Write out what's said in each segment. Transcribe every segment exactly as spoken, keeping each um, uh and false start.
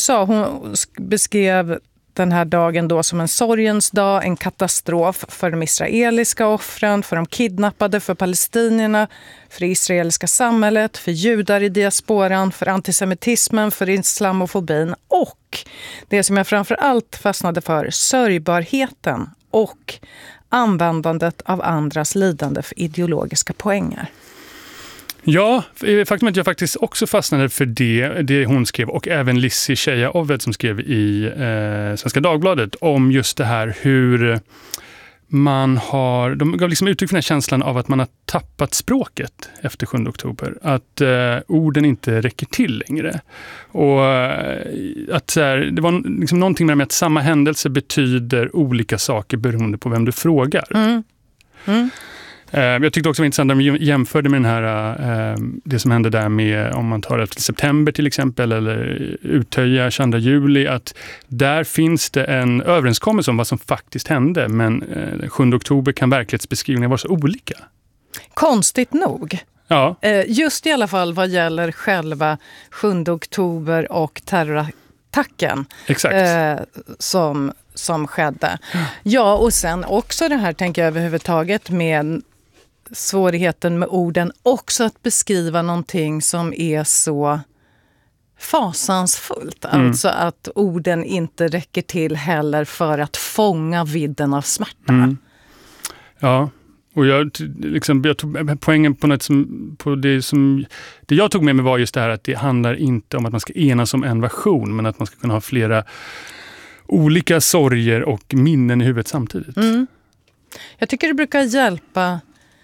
sa, hon beskrev den här dagen då som en sorgens dag, en katastrof för de israeliska offren, för de kidnappade, för palestinierna, för det israeliska samhället, för judar i diasporan, för antisemitismen, för islamofobin och det som jag framför allt fastnade för, sörjbarheten och användandet av andras lidande för ideologiska poänger. Ja, faktum är att jag faktiskt också fastnade för det, det hon skrev och även Lissi Tjeja-Oved som skrev i eh, Svenska Dagbladet om just det här hur man har, de gav liksom uttryck för den här känslan av att man har tappat språket efter sjunde oktober. Att eh, orden inte räcker till längre. Och eh, att så här, det var liksom någonting med att samma händelse betyder olika saker beroende på vem du frågar. Mm. Mm. Jag tyckte också det var intressant att de jämförde med den här, det som hände där med, om man tar elfte september till exempel, eller Utöja tjugosjunde juli, att där finns det en överenskommelse om vad som faktiskt hände, men sjunde oktober kan verklighetsbeskrivningen vara så olika. Konstigt nog. Ja. Just i alla fall vad gäller själva sjunde oktober och terrorattacken. Exakt. Eh, som, som skedde. Ja, och sen också det här tänker jag överhuvudtaget med svårigheten med orden, också att beskriva någonting som är så fasansfullt. Mm. Alltså att orden inte räcker till heller för att fånga vidden av smärta. Mm. Ja, och jag, liksom, jag tog poängen på något som, på det som det jag tog med mig var just det här att det handlar inte om att man ska enas om en version, men att man ska kunna ha flera olika sorger och minnen i huvudet samtidigt. Mm. Jag tycker det brukar hjälpa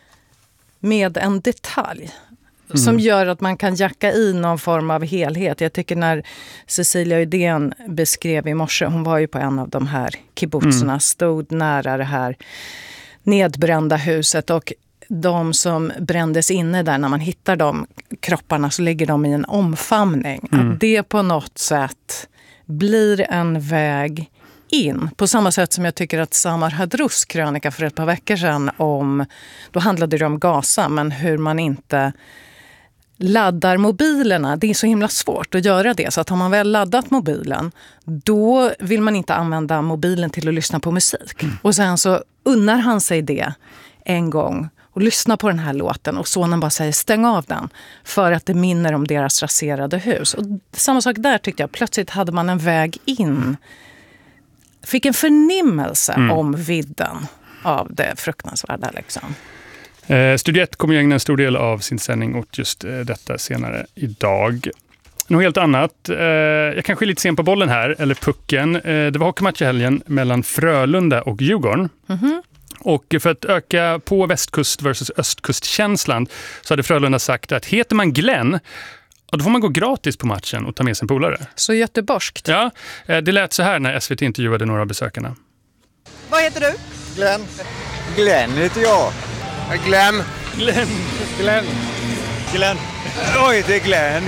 med en detalj mm. som gör att man kan jacka i någon form av helhet. Jag tycker när Cecilia Uddén beskrev i morse, hon var ju på en av de här kibbutzerna, mm. stod nära det här nedbrända huset, och de som brändes inne där, när man hittar de kropparna så ligger de i en omfamning. Mm. Att det på något sätt blir en väg in. På samma sätt som jag tycker att Samar Hadrous krönika för ett par veckor sedan om, då handlade det om Gaza, men hur man inte laddar mobilerna. Det är så himla svårt att göra det. Så att har man väl laddat mobilen, då vill man inte använda mobilen till att lyssna på musik. Mm. Och sen så unnar han sig det en gång och lyssnar på den här låten, och sonen bara säger stäng av den för att det minner om deras raserade hus. Och samma sak där tyckte jag. Plötsligt hade man en väg in. Fick en förnimmelse mm. om vidden av det fruktansvärda liksom. Eh, Studio ett kommer ju ägna en stor del av sin sändning åt just eh, detta senare idag. Något helt annat. Eh, jag kanske är lite sen på bollen här, eller pucken. Eh, det var hockeymatch i helgen mellan Frölunda och Djurgården. Mm-hmm. Och för att öka på västkust versus östkustkänslan så hade Frölunda sagt att heter man Glenn, och då får man gå gratis på matchen och ta med sin polare. Så göteborgskt. Ja, det lät så här när S V T intervjuade några av besökarna. Vad heter du? Glenn. Glenn heter jag. Glenn. Glenn. Glenn. Glenn. Oj, det är Glenn.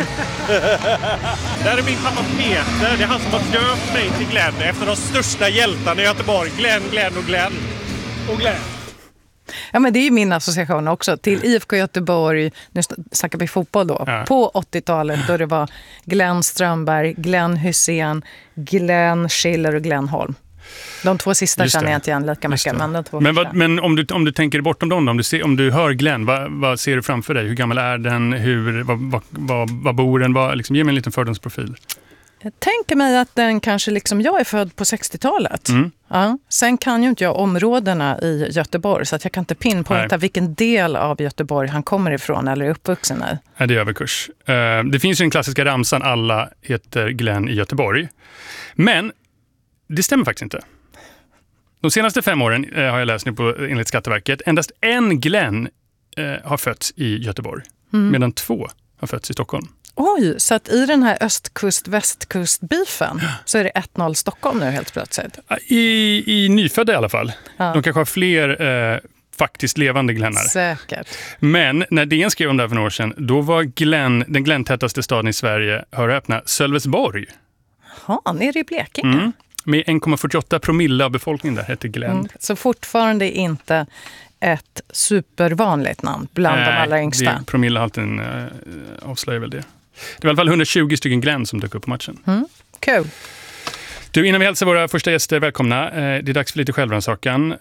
Det här är min pappa Peter. Det är han som har döpt mig till Glenn efter de största hjältarna i Göteborg. Glenn, Glenn och Glenn. Och Glenn. Ja, men det är ju min association också till I F K Göteborg, nu snackar vi fotboll då, ja. På åttiotalet då det var Glenn Strömberg, Glenn Hussein, Glenn Schiller och Glenn Holm. De två sista känner jag inte igen lika mycket. Men, de två men, vad, men om, du, om du tänker bortom dem, om du, ser, om du hör Glenn, vad, vad ser du framför dig? Hur gammal är den? Hur, vad, vad, vad, vad bor den? Vad, liksom, ge mig en liten fördomsprofil. Jag tänker mig att den kanske liksom, jag är född på sextiotalet. Mm. Ja. Sen kan ju inte jag områdena i Göteborg, så att jag kan inte pinpointa vilken del av Göteborg han kommer ifrån eller är uppvuxen i. Ja, det är överkurs. Uh, det finns ju den klassiska ramsan, alla heter Glenn i Göteborg. Men det stämmer faktiskt inte. De senaste fem åren uh, har jag läst nu på enligt Skatteverket, endast en Glenn uh, har fötts i Göteborg, mm. medan två har fötts i Stockholm. Oj, så att i den här östkust-västkust-beefen så är det ett noll Stockholm nu helt plötsligt? I, i nyfödda i alla fall. Ja. De kanske har fler eh, faktiskt levande Glennar. Säkert. Men när D N skrev om det här för några år sedan, då var Glenn, den Glenn-tätaste staden i Sverige, hör och öppna, Sölvesborg. Ja, nere i Blekinge. Mm. Med en komma fyrtioåtta promille av befolkningen där heter Glenn. Mm. Så fortfarande inte ett supervanligt namn bland Nej, de allra yngsta. Promillehalten äh, avslöjar väl det. Det var i alla fall hundratjugo stycken Glenn som dök upp på matchen. Mm. Kul. Du, innan vi hälsar våra första gäster välkomna, det är dags för lite självrannsakan.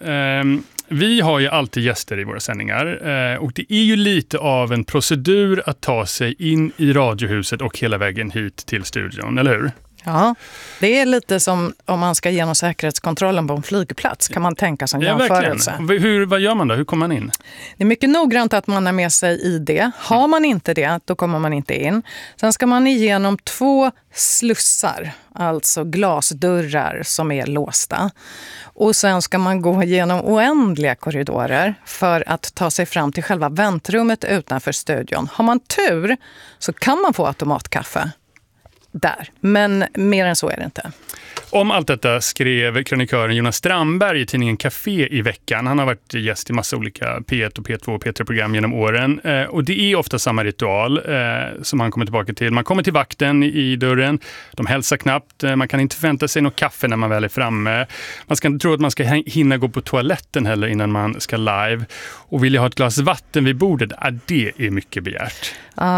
Vi har ju alltid gäster i våra sändningar och det är ju lite av en procedur att ta sig in i radiohuset och hela vägen hit till studion, eller hur? Ja, det är lite som om man ska genom säkerhetskontrollen på en flygplats, kan man tänka som ja, jämförelse. Hur, vad gör man då? Hur kommer man in? Det är mycket noggrant att man har med sig I D. Har man inte det, då kommer man inte in. Sen ska man igenom två slussar, alltså glasdörrar som är låsta. Och sen ska man gå igenom oändliga korridorer för att ta sig fram till själva väntrummet utanför studion. Har man tur så kan man få automatkaffe där, men mer än så är det inte. Om allt detta skrev krönikören Jonas Strandberg i tidningen Café i veckan. Han har varit gäst i massa olika P ett och P två och P tre-program genom åren. Eh, och det är ofta samma ritual eh, som han kommer tillbaka till. Man kommer till vakten i, i dörren, de hälsar knappt, eh, man kan inte förvänta sig något kaffe när man väl är framme. Man ska inte tro att man ska hinna gå på toaletten heller innan man ska live. Och vill jag ha ett glas vatten vid bordet, ah, det är mycket begärt. Ja,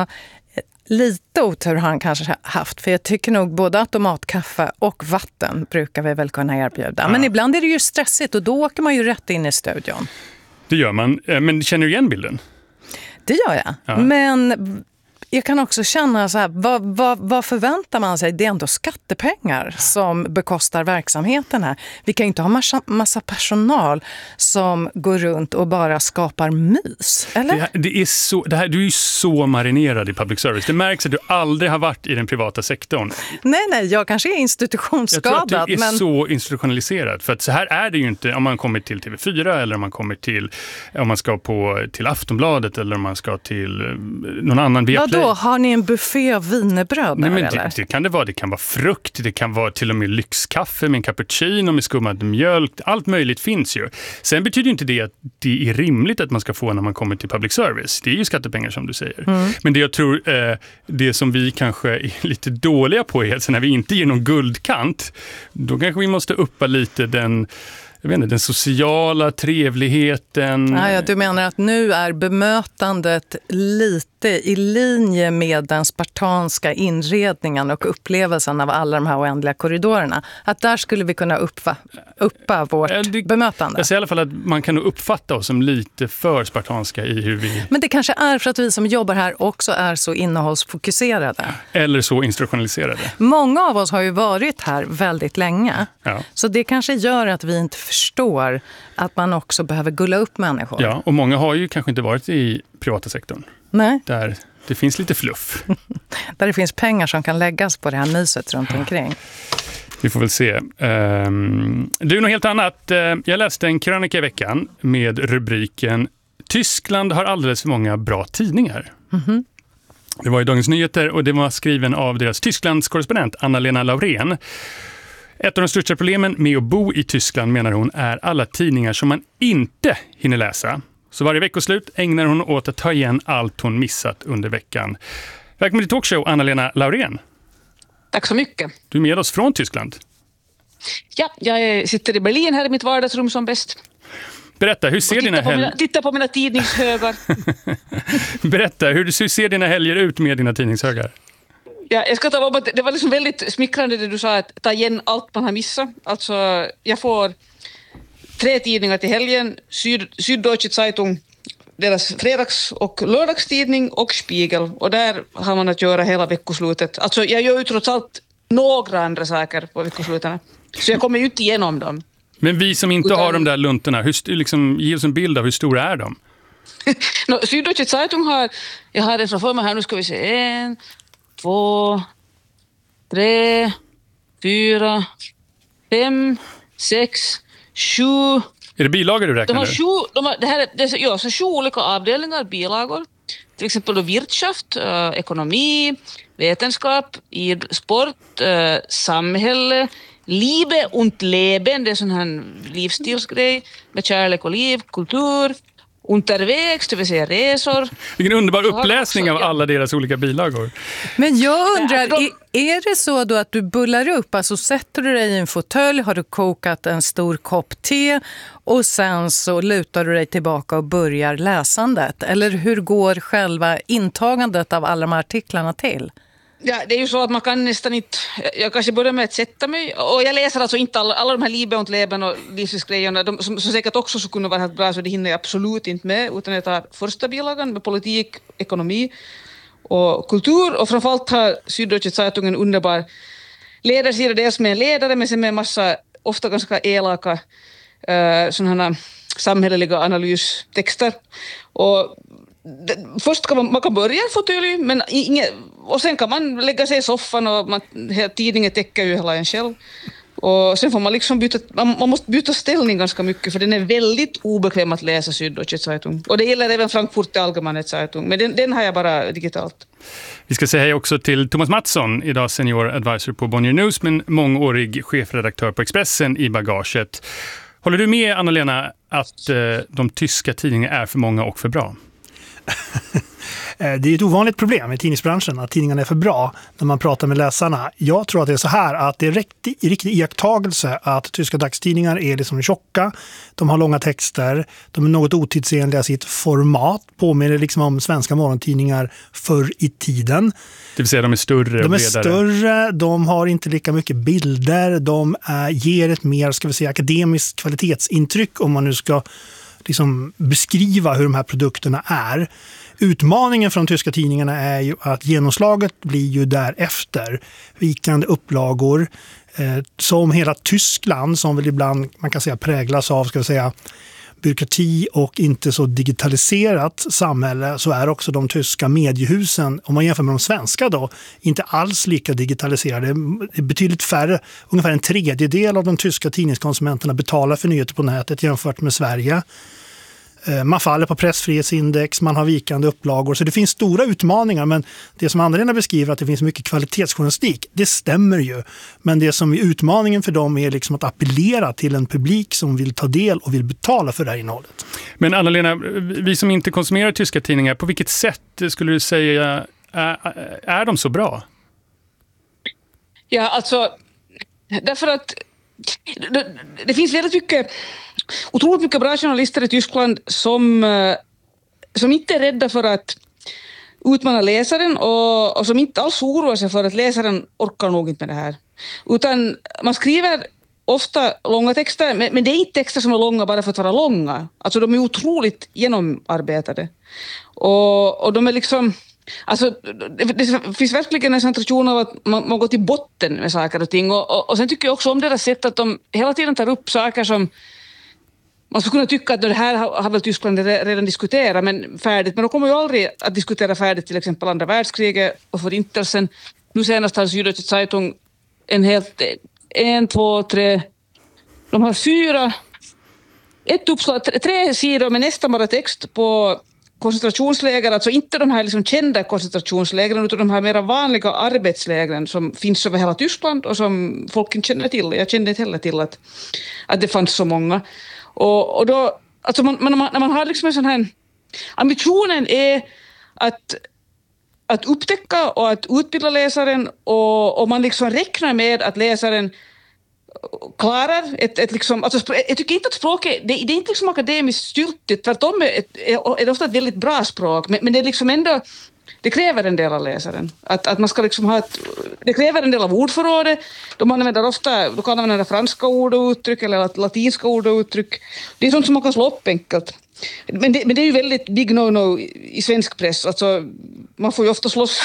lite otur har han kanske haft, för jag tycker nog både automatkaffe och vatten brukar vi väl kunna erbjuda. Ja. Men ibland är det ju stressigt och då åker man ju rätt in i studion. Det gör man, men känner du igen bilden? Det gör jag, ja. Men jag kan också känna så här, vad, vad, vad förväntar man sig? Det är ändå skattepengar som bekostar verksamheten här. Vi kan ju inte ha massa, massa personal som går runt och bara skapar mys, eller? Det, här, det är så, det här, du är ju så marinerad i public service. Det märks att du aldrig har varit i den privata sektorn. Nej, nej, jag kanske är institutionsskadad. Jag tror att du är men... så institutionaliserad. För att så här är det ju inte om man kommer till T V fyra eller om man kommer till, om man ska på, till Aftonbladet eller om man ska till någon annan Viaplay. Då har ni en buffé av vinerbröd? Nej, men eller? Det, det kan det vara. Det kan vara frukt, det kan vara till och med lyxkaffe med en cappuccino med skummad mjölk. Allt möjligt finns ju. Sen betyder inte det att det är rimligt att man ska få när man kommer till public service. Det är ju skattepengar som du säger. Mm. Men det jag tror, eh, det som vi kanske är lite dåliga på är att när vi inte ger någon guldkant, då kanske vi måste uppa lite den... Jag vet inte, den sociala trevligheten. Ja, ja, du menar att nu är bemötandet lite i linje med den spartanska inredningen och upplevelsen av alla de här oändliga korridorerna. Att där skulle vi kunna uppa, uppa vårt ja, det, bemötande. Jag säger i alla fall att man kan nog uppfatta oss som lite för spartanska i hur vi... Men det kanske är för att vi som jobbar här också är så innehållsfokuserade. Eller så instruktionaliserade. Många av oss har ju varit här väldigt länge. Ja. Så det kanske gör att vi inte förstår att man också behöver gulla upp människor. Ja, och många har ju kanske inte varit i privata sektorn. Nej. Där det finns lite fluff. Där det finns pengar som kan läggas på det här myset runt omkring. Vi får väl se. Um, det är något helt annat. Jag läste en krönika i veckan med rubriken Tyskland har alldeles för många bra tidningar. Mm-hmm. Det var i Dagens Nyheter och det var skriven av deras Tysklands korrespondent Anna-Lena Laurén. Ett av de största problemen med att bo i Tyskland, menar hon, är alla tidningar som man inte hinner läsa. Så varje veckoslut ägnar hon åt att ta igen allt hon missat under veckan. Välkommen till Talkshow, Anna-Lena Laurén. Tack så mycket. Du är med oss från Tyskland. Ja, jag sitter i Berlin här i mitt vardagsrum som bäst. Berätta, hur ser dina helger... Titta på mina tidningshögar. Berätta, hur, hur ser dina helger ut med dina tidningshögar? Ja, jag ska ta upp, det var liksom väldigt smickrande det du sa, att ta igen allt man har missat. Alltså, jag får tre tidningar till helgen, Syd, Süddeutsche Zeitung, deras fredags- och lördagstidning och Spiegel. Och där har man att göra hela veckoslutet. Alltså, jag gör ju trots allt några andra saker på veckosluten. Så jag kommer ju inte igenom dem. Men vi som inte Utan... har de där luntorna, hur, liksom, ge oss en bild av hur stora är de? no, Süddeutsche Zeitung har, jag har det framför mig här, nu ska vi se, en... Två, tre, fyra, fem, sex, sju. Är det bilagor du räknar? De har sju, de har, det här är, det är, ja, så sju olika avdelningar, bilagor. Till exempel då Wirtschaft, äh, ekonomi, vetenskap, id, sport, äh, samhälle, Liebe und Leben, det är sån här livsstilsgrej med kärlek och liv, kultur. Untervägs, det vill säga resor. Vilken underbar uppläsning av alla deras olika bilagor. Men jag undrar, är, är det så då att du bullar upp, alltså sätter du dig i en fåtölj, har du kokat en stor kopp te och sen så lutar du dig tillbaka och börjar läsandet? Eller hur går själva intagandet av alla de här artiklarna till? Ja, det är ju så att man kan nästan inte... Jag kanske börjar med att sätta mig. Och jag läser alltså inte alla, alla de här Liebe und Leben och livsgrejerna, de som, som säkert också skulle kunna vara helt bra, så det hinner jag absolut inte med, utan jag tar första bilagan med politik, ekonomi och kultur. Och framförallt har Süddeutsche Zeitung en underbar ledarsida, dels med en ledare, men sen med en massa, ofta ganska elaka uh, sådana samhälleliga analystexter. Och det, först kan man, man kan börja en fåtölj, men inget, och sen kan man lägga sig i soffan och man, tidningen täcker ju hela en själv. Och sen får man liksom byta, man, man måste byta ställning ganska mycket, för den är väldigt obekväm att läsa, Süddeutsche Zeitung. Och det gäller även Frankfurter Allgemeine Zeitung, men den, den har jag bara digitalt. Vi ska säga hej också till Thomas Mattsson, idag senior advisor på Bonnier News, men mångårig chefredaktör på Expressen i bagaget. Håller du med, Anna-Lena, att eh, de tyska tidningarna är för många och för bra? Det är ett ovanligt problem i tidningsbranschen att tidningarna är för bra när man pratar med läsarna. Jag tror att det är så här att det är riktig, riktig iakttagelse att tyska dagstidningar är liksom tjocka, de har långa texter, de är något otidsenliga i sitt format, påminner liksom om svenska morgontidningar förr i tiden. Det vill säga de är större och De är bredare. större, de har inte lika mycket bilder, de är, ger ett mer, ska vi säga, akademiskt kvalitetsintryck, om man nu ska liksom beskriva hur de här produkterna är. Utmaningen för de tyska tidningarna är ju att genomslaget blir ju därefter. Vikande upplagor, eh, som hela Tyskland, som väl ibland man kan säga präglas av, ska vi säga, byråkrati och inte så digitaliserat samhälle, så är också de tyska mediehusen, om man jämför med de svenska då, inte alls lika digitaliserade. Det är betydligt färre, ungefär en tredjedel av de tyska tidningskonsumenterna betalar för nyheter på nätet jämfört med Sverige. Man faller på pressfrihetsindex, man har vikande upplagor, så det finns stora utmaningar, men det som Anna-Lena beskriver, att det finns mycket kvalitetsjournalistik, det stämmer ju. Men det som är utmaningen för dem är liksom att appellera till en publik som vill ta del och vill betala för det här innehållet. Men Anna-Lena, vi som inte konsumerar tyska tidningar, på vilket sätt skulle du säga är, är de så bra? Ja, alltså, därför att det, det finns väldigt mycket, otroligt mycket bra journalister i Tyskland som, som inte är rädda för att utmana läsaren och, och som inte alls oroar sig för att läsaren orkar nog inte med det här. Utan man skriver ofta långa texter, men, men det är inte texter som är långa bara för att vara långa. Alltså de är otroligt genomarbetade. Och, och de är liksom... Alltså, det, det finns verkligen en centration av att man, man går till botten med saker och ting. Och, och, och sen tycker jag också om deras sätt att de hela tiden tar upp saker som man skulle kunna tycka att det här har, har väl Tyskland redan diskuterat men färdigt. Men de kommer ju aldrig att diskutera färdigt till exempel andra världskriget och förintelsen. Nu senast har Süddeutsche Zeitung en helt... En, två, tre... De har fyra... Ett uppslag, tre, tre sidor med nästan bara text på koncentrationsläger, alltså inte de här liksom kända koncentrationslägren utan de här mera vanliga arbetslägren som finns över hela Tyskland och som folk inte känner till. Jag kände inte heller till att, att det fanns så många. Och, och då, alltså man, man, när man har liksom en sån här... Ambitionen är att, att upptäcka och att utbilda läsaren och, och man liksom räknar med att läsaren klarar ett, ett liksom, alltså, jag tycker inte att språket, det, det är inte liksom akademiskt styrtigt, tvärtom är, är, är det ofta ett väldigt bra språk, men, men det är liksom ändå, det kräver en del av läsaren. Att, att man ska liksom ha ett, det kräver en del av ordförrådet, de använder ofta, då kan man använda franska ord och uttryck eller latinska ord och uttryck. Det är sånt som man kan slå upp enkelt. Men det, men det är ju väldigt big no-no i svensk press. Alltså, man får ju ofta slåss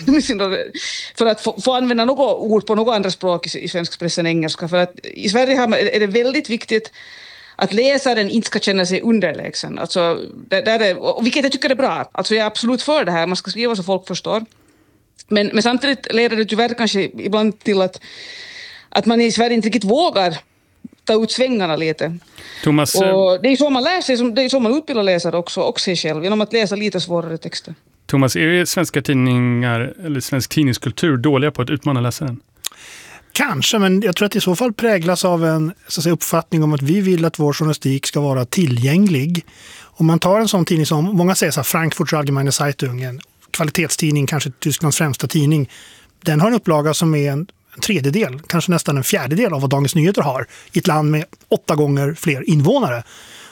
för att få, få använda något ord på något andra språk i, i svensk press än engelska. För att i Sverige har man, är det väldigt viktigt att läsaren inte ska känna sig underlägsen. Alltså, där, där är, och vilket jag tycker är bra. Alltså, jag är absolut för det här. Man ska skriva så folk förstår. Men, men samtidigt leder det tyvärr kanske ibland till att, att man i Sverige inte riktigt vågar ta ut svängarna lite. Thomas, och det är så man lär sig, det är så man utbildar läsare också, och sig själv, genom att läsa lite svårare texter. Thomas, är svenska tidningar eller svensk tidningskultur dåliga på att utmana läsaren? Kanske, men jag tror att det i så fall präglas av en så att säga, uppfattning om att vi vill att vår journalistik ska vara tillgänglig. Om man tar en sån tidning som, många säger så här, Frankfurter Allgemeine Zeitung, en kvalitetstidning, kanske Tysklands främsta tidning, den har en upplaga som är en en tredjedel, kanske nästan en fjärdedel av vad Dagens Nyheter har i ett land med åtta gånger fler invånare.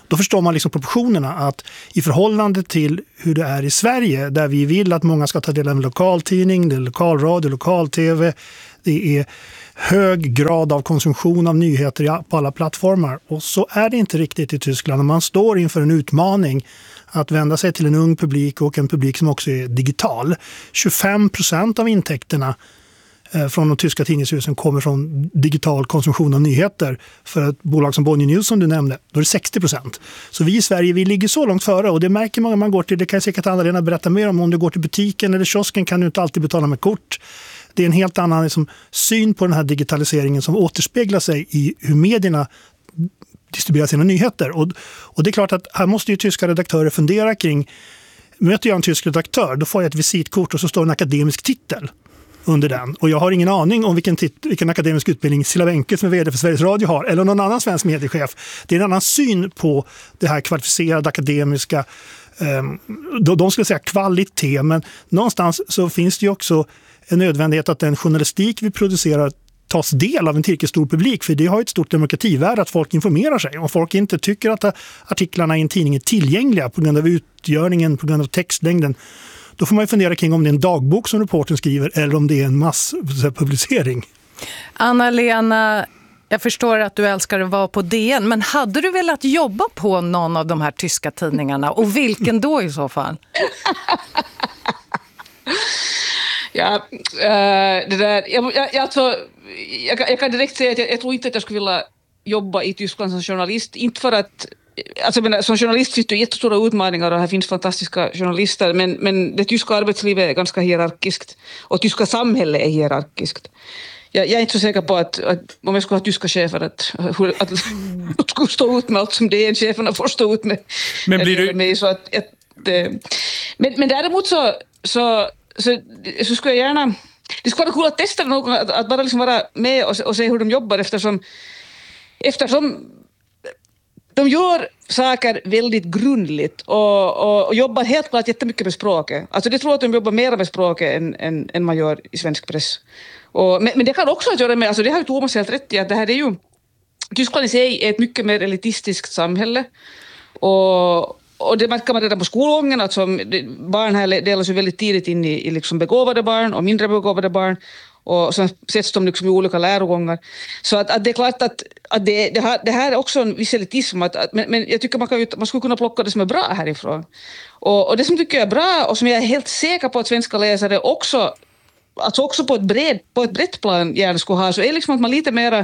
Då förstår man liksom proportionerna, att i förhållande till hur det är i Sverige, där vi vill att många ska ta del av en lokaltidning, det är lokalradio, lokal-tv, det är hög grad av konsumtion av nyheter på alla plattformar. Och så är det inte riktigt i Tyskland. Man står inför en utmaning att vända sig till en ung publik och en publik som också är digital. tjugofem procent av intäkterna från de tyska tidningshusen kommer från digital konsumtion av nyheter. För ett bolag som Bonnier News som du nämnde, då är det sextio procent. Så vi i Sverige, vi ligger så långt före, och det märker man när man går till, det kan säkert Anna-Lena berätta mer om, om du går till butiken eller kiosken kan du inte alltid betala med kort. Det är en helt annan liksom, syn på den här digitaliseringen som återspeglar sig i hur medierna distribuerar sina nyheter. Och, och det är klart att här måste ju tyska redaktörer fundera kring, möter jag en tysk redaktör, då får jag ett visitkort och så står en akademisk titel under den. Och jag har ingen aning om vilken, tit- vilken akademisk utbildning Silla Wenke som är vd för Sveriges Radio har, eller någon annan svensk mediechef. Det är en annan syn på det här kvalificerade akademiska, eh, de skulle säga kvalitet, men någonstans så finns det ju också en nödvändighet att den journalistik vi producerar tas del av en tillräckligt stor publik, för det har ett stort demokrativärde att folk informerar sig. Om folk inte tycker att artiklarna i en tidning är tillgängliga på grund av utgörningen, på grund av textlängden, då får man ju fundera kring om det är en dagbok som reportern skriver eller om det är en masspublicering. Anna-Lena, jag förstår att du älskar att vara på D N, men hade du velat jobba på någon av de här tyska tidningarna? Och vilken då i så fall? Ja, äh, det där, jag, jag, alltså, jag, jag kan direkt säga att jag, jag tror inte att jag skulle vilja jobba i Tyskland som journalist. Inte för att, alltså, men, som journalist finns det jättestora utmaningar och här finns fantastiska journalister, men, men det tyska arbetslivet är ganska hierarkiskt och tyska samhället är hierarkiskt. Jag, jag är inte så säker på att, att om jag skulle ha tyska chefer att, att, att, att skulle stå ut med allt som det är en cheferna får stå ut med. Men blir du... Med, så att, att, men, men däremot så, så Så, så skulle jag gärna... Det skulle vara kul att testa någon, att, att bara liksom vara med och, och se hur de jobbar, eftersom, eftersom de gör saker väldigt grundligt och, och, och jobbar helt klart jättemycket med språket. Alltså det tror jag att de jobbar mer med språket än, än, än man gör i svensk press. Och, men, men det kan också göra med... Alltså det har ju Thomas helt rätt i, att det här är ju... Tyskland i sig är ett mycket mer elitistiskt samhälle. Och... Och det märker man redan på skolgången, att som barn här delas ju väldigt tidigt in i, i liksom begåvade barn och mindre begåvade barn. Och sen sätts de liksom i olika lärogångar. Så att, att det är klart att, att det, det, här, det här är också en viss elitism. Att, att, men, men jag tycker man, kan, man skulle kunna plocka det som är bra härifrån. Och, och det som tycker jag är bra och som jag är helt säker på att svenska läsare också, alltså också på ett, bred, på ett brett plan gärna skulle ha, så är liksom att man lite mera,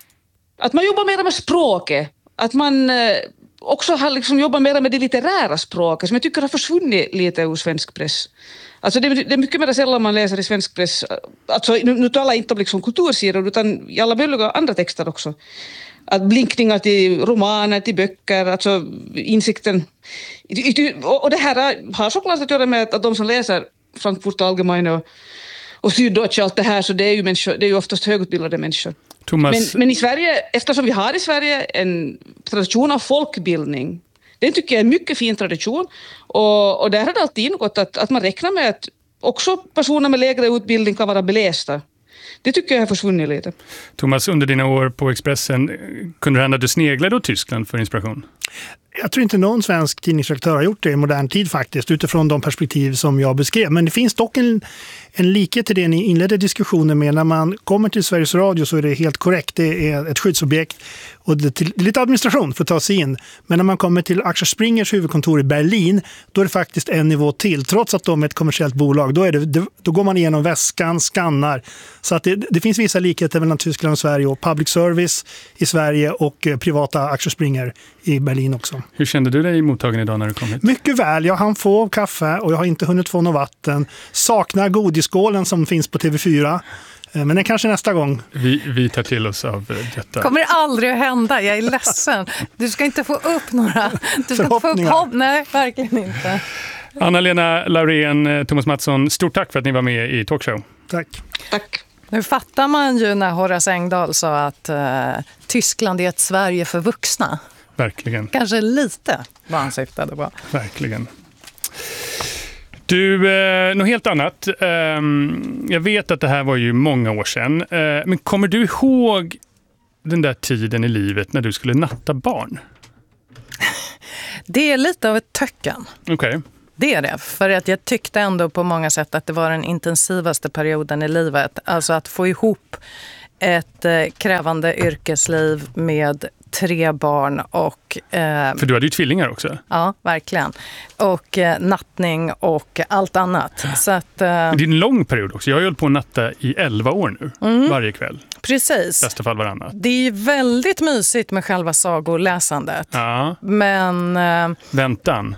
att man jobbar mer med språket. Att man... också har liksom jobbat mer med det litterära språket som jag tycker har försvunnit lite ur svensk press. Alltså det, det är mycket mer sällan man läser i svensk press. Alltså, nu, nu talar jag inte om liksom kultursidor utan i alla möjliga andra texter också. Att blinkningar till romaner, till böcker, alltså insikten. Och det här har såklart att göra med att de som läser Frankfurter Allgemeine och, och Süddeutsche och allt det här, så det är ju, människor, det är ju oftast högutbildade människor. Thomas... Men, men i Sverige, eftersom vi har i Sverige en tradition av folkbildning, det tycker jag är en mycket fin tradition, och, och där har det alltid ingått att, att man räknar med att också personer med lägre utbildning kan vara belästa. Det tycker jag har försvunnit lite. Thomas, under dina år på Expressen, kunde det hända att du sneglade åt Tyskland för inspiration? Jag tror inte någon svensk tidningsredaktör har gjort det i modern tid faktiskt, utifrån de perspektiv som jag beskrev. Men det finns dock en, en likhet till det ni inledde diskussionen med. När man kommer till Sveriges Radio så är det helt korrekt. Det är ett skyddsobjekt och det är lite administration för att ta sig in. Men när man kommer till Axel Springers huvudkontor i Berlin, då är det faktiskt en nivå till. Trots att de är ett kommersiellt bolag, då, är det, då går man igenom väskan, skannar. Så att det, det finns vissa likheter mellan Tyskland och Sverige, och public service i Sverige och privata Axel Springer i Berlin också. Hur kände du dig i mottagen idag när du kom hit? Mycket väl. Jag hann få kaffe och jag har inte hunnit få något vatten. Saknar godisskålen som finns på T V fyra. Men det kanske nästa gång. Vi, vi tar till oss av detta. Kommer aldrig att hända. Jag är ledsen. Du ska inte få upp några... Du ska inte få upp hopp. Nej, verkligen inte. Anna-Lena Laurén, Thomas Mattsson, stort tack för att ni var med i Talkshow. Tack. Tack. Nu fattar man ju när Horace Engdahl sa att uh, Tyskland är ett Sverige för vuxna. Verkligen. Kanske lite vad han syftade på. Verkligen. Du, eh, något helt annat. Eh, jag vet att det här var ju många år sedan. Eh, men kommer du ihåg den där tiden i livet när du skulle natta barn? Det är lite av ett töcken. Okej. Okay. Det är det, för att jag tyckte ändå på många sätt att det var den intensivaste perioden i livet. Alltså att få ihop ett eh, krävande yrkesliv med tre barn och... Eh, för du hade ju tvillingar också. Ja, verkligen. Och eh, nattning och allt annat. Så att, eh, det är en lång period också. Jag har ju hållit på att natta i elva år nu, mm. varje kväll. Precis. I bästa fall varannat. Det är ju väldigt mysigt med själva sagoläsandet. Ja. Men... Eh, väntan.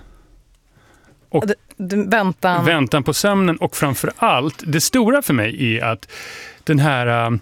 Och d- d- väntan. Väntan på sömnen och framför allt, det stora för mig är att den här...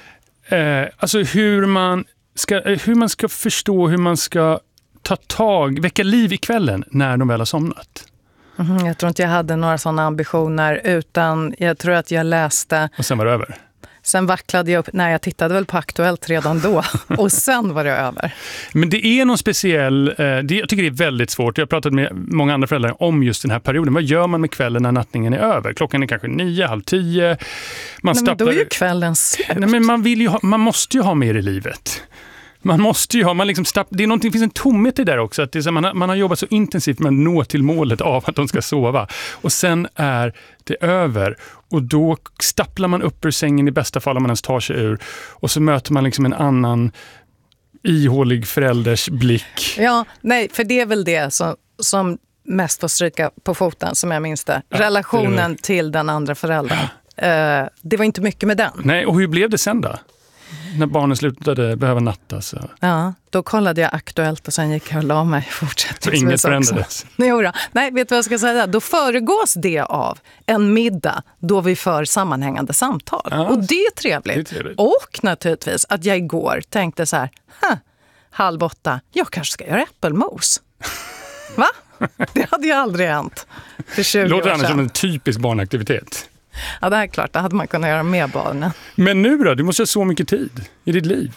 Eh, alltså hur man... Ska, hur man ska förstå hur man ska ta tag, väcka liv i kvällen när de väl har somnat. Mm, jag tror inte jag hade några sådana ambitioner, utan jag tror att jag läste... Och sen var det över. Sen vacklade jag upp, nej jag tittade väl på Aktuellt redan då och sen var det över. Men det är någon speciell, eh, det, jag tycker det är väldigt svårt. Jag har pratat med många andra föräldrar om just den här perioden. Vad gör man med kvällen när nattningen är över? Klockan är kanske nio, halv tio. Man nej, men då är ju kvällen slut. Nej, men man, vill ju ha, man måste ju ha mer i livet. Man måste ju ha, man liksom stapp, det är någonting, finns en tomhet i där också. Att det är så, man, har, man har jobbat så intensivt med att nå till målet av att de ska sova. Och sen är det över. Och då stapplar man upp ur sängen i bästa fall om man ens tar sig ur. Och så möter man liksom en annan ihålig förälders blick. Ja, nej, för det är väl det som, som mest får stryka på foten, som jag minns det. Ja, Relationen det till den andra föräldern. Uh, det var inte mycket med den. Nej, och hur blev det sen då? När barnen slutade behöva natta. Så. Ja, då kollade jag Aktuellt och sen gick jag och la mig fortsättningsvis. Så inget förändrades? Nej, nej, vet du vad jag ska säga? Då föregås det av en middag då vi för sammanhängande samtal. Ja, och det är, trevligt. det är trevligt. Och naturligtvis att jag igår tänkte så här, halv åtta, jag kanske ska göra äppelmos. Va? Det hade ju aldrig hänt för tjugo år sedan. Låter annars som en typisk barnaktivitet. Ja, det är klart. Det hade man kunnat göra med barnen. Men nu då? Du måste ha så mycket tid i ditt liv.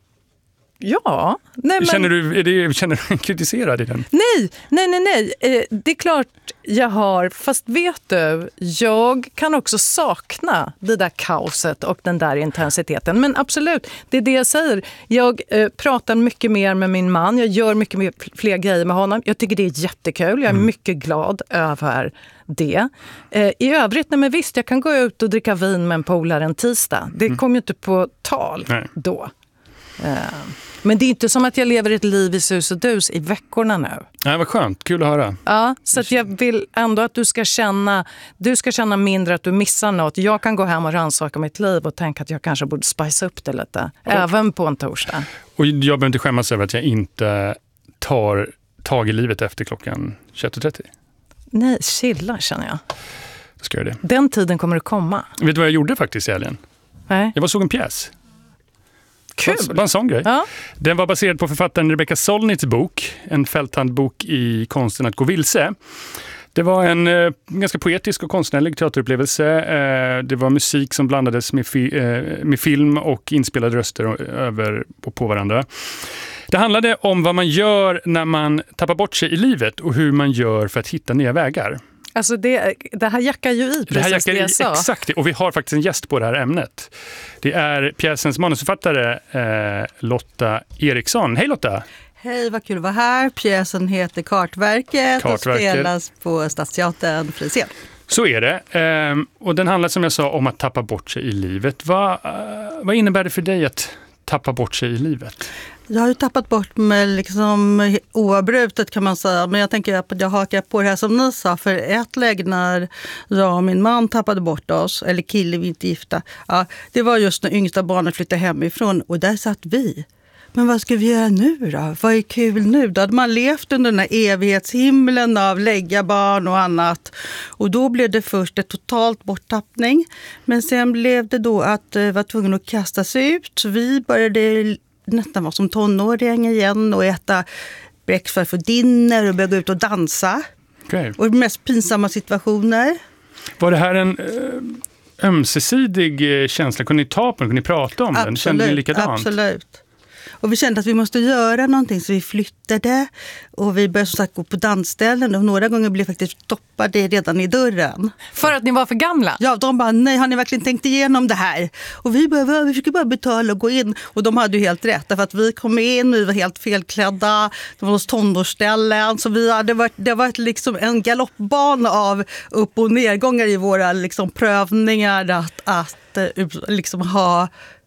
Ja. Nej, men... Känner du, är det, känner du kritiserad i den? Nej, nej, nej, nej. Eh, det är klart jag har. Fast vet du, jag kan också sakna det där kaoset och den där intensiteten. Men absolut, det är det jag säger. Jag eh, pratar mycket mer med min man. Jag gör mycket mer, fler grejer med honom. Jag tycker det är jättekul. Jag är mm. mycket glad över det. Eh, I övrigt, nej men visst, jag kan gå ut och dricka vin med en polare en tisdag. Det mm. kom ju inte på tal nej. då. Eh, men det är inte som att jag lever ett liv i sus och dus i veckorna nu. Nej, vad skönt. Kul att höra. Ja, så att jag vill ändå att du ska känna du ska känna mindre att du missar något. Jag kan gå hem och rannsaka mitt liv och tänka att jag kanske borde spice upp det lite. Ja. Även på en torsdag. Och jag behöver inte skämmas över att jag inte tar tag i livet efter klockan tjugoett och trettio. Nej, chilla känner jag. Då ska jag göra det. Den tiden kommer att komma. Vet du vad jag gjorde faktiskt i helgen? Nej. Jag var såg en pjäs. Kul. Bara en sån grej. Ja. Den var baserad på författaren Rebecca Solnits bok, en fälthandbok i konsten att gå vilse. Det var en eh, ganska poetisk och konstnärlig teaterupplevelse. Eh, det var musik som blandades med, fi- eh, med film och inspelade röster över på, på varandra. Det handlade om vad man gör när man tappar bort sig i livet och hur man gör för att hitta nya vägar. Alltså det, det här jackar ju i precis det, här jackar det jag i, sa. Exakt det. Och vi har faktiskt en gäst på det här ämnet. Det är pjäsens manusförfattare eh, Lotta Eriksson. Hej Lotta! Hej, vad kul att vara här. Pjäsen heter Kartverket, Kartverket. och spelas på Stadsteatern Frisén. Så är det. Ehm, och den handlar som jag sa om att tappa bort sig i livet. Vad, uh, vad innebär det för dig att tappa bort sig i livet? Jag har ju tappat bort mig liksom oavbrutet kan man säga. Men jag tänker att jag hakar på det här som ni sa. För ett läge när jag och min man tappade bort oss, eller kille vi inte gifta. Ja, det var just när yngsta barnet flyttade hemifrån och där satt vi. Men vad ska vi göra nu då? Vad är kul nu? Då hade man levt under den här evighetshimlen av lägga barn och annat. Och då blev det först ett totalt borttappning. Men sen blev det då att uh, var tvungen att kasta sig ut. Så vi började nästan vara som tonåringar igen och äta breakfast för dinner och börja gå ut och dansa. Okay. Och mest pinsamma situationer. Var det här en ömsesidig känsla? Kunde ni ta på den? Kunde ni prata om absolut, den? Kände ni likadant? Absolut. Och vi kände att vi måste göra någonting, så vi flyttade och vi började som sagt gå på dansställen och några gånger blev faktiskt stoppade redan i dörren. För att ni var för gamla? Ja, de bara, nej, har ni verkligen tänkt igenom det här? Och vi bara, vi fick bara betala och gå in. Och de hade ju helt rätt, därför att vi kom in, vi var helt felklädda, det var hos tonårsställen, så vi hade varit, det har varit liksom en galoppbana av upp- och nedgångar i våra liksom prövningar att, att liksom ha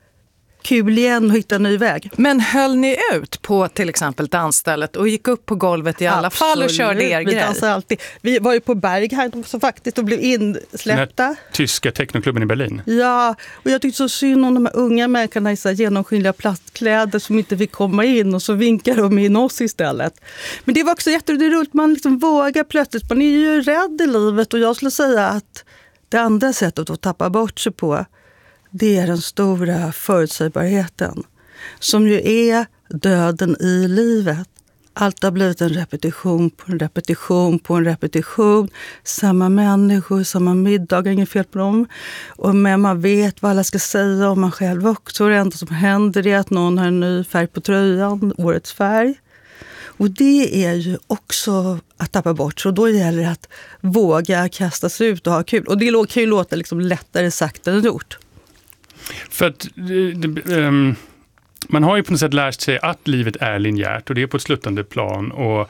kul igen och hitta en ny väg. Men höll ni ut på till exempel dansstället och gick upp på golvet i alla Absolut. fall och körde er vi grej? alltid. Vi var ju på Berg här också faktiskt och blev insläppta. Den tyska technoklubben i Berlin. Ja, och jag tyckte så synd om de här unga människorna i så här genomskinliga plastkläder som inte fick komma in och så vinkar de in oss istället. Men det var också jätteroligt, man liksom vågar plötsligt, man är ju rädd i livet och jag skulle säga att det andra sättet att tappa bort sig på, det är den stora förutsägbarheten som ju är döden i livet. Allt har blivit en repetition på en repetition på en repetition. Samma människor, samma middag, inget fel på dem. Och men man vet vad alla ska säga om man själv också. Det enda som händer är att någon har en ny färg på tröjan, årets färg. Och det är ju också att tappa bort. Så då gäller det att våga kasta sig ut och ha kul. Och det kan ju låta liksom lättare sagt än gjort. För att det, um, man har ju på något sätt lärt sig att livet är linjärt och det är på ett sluttande plan och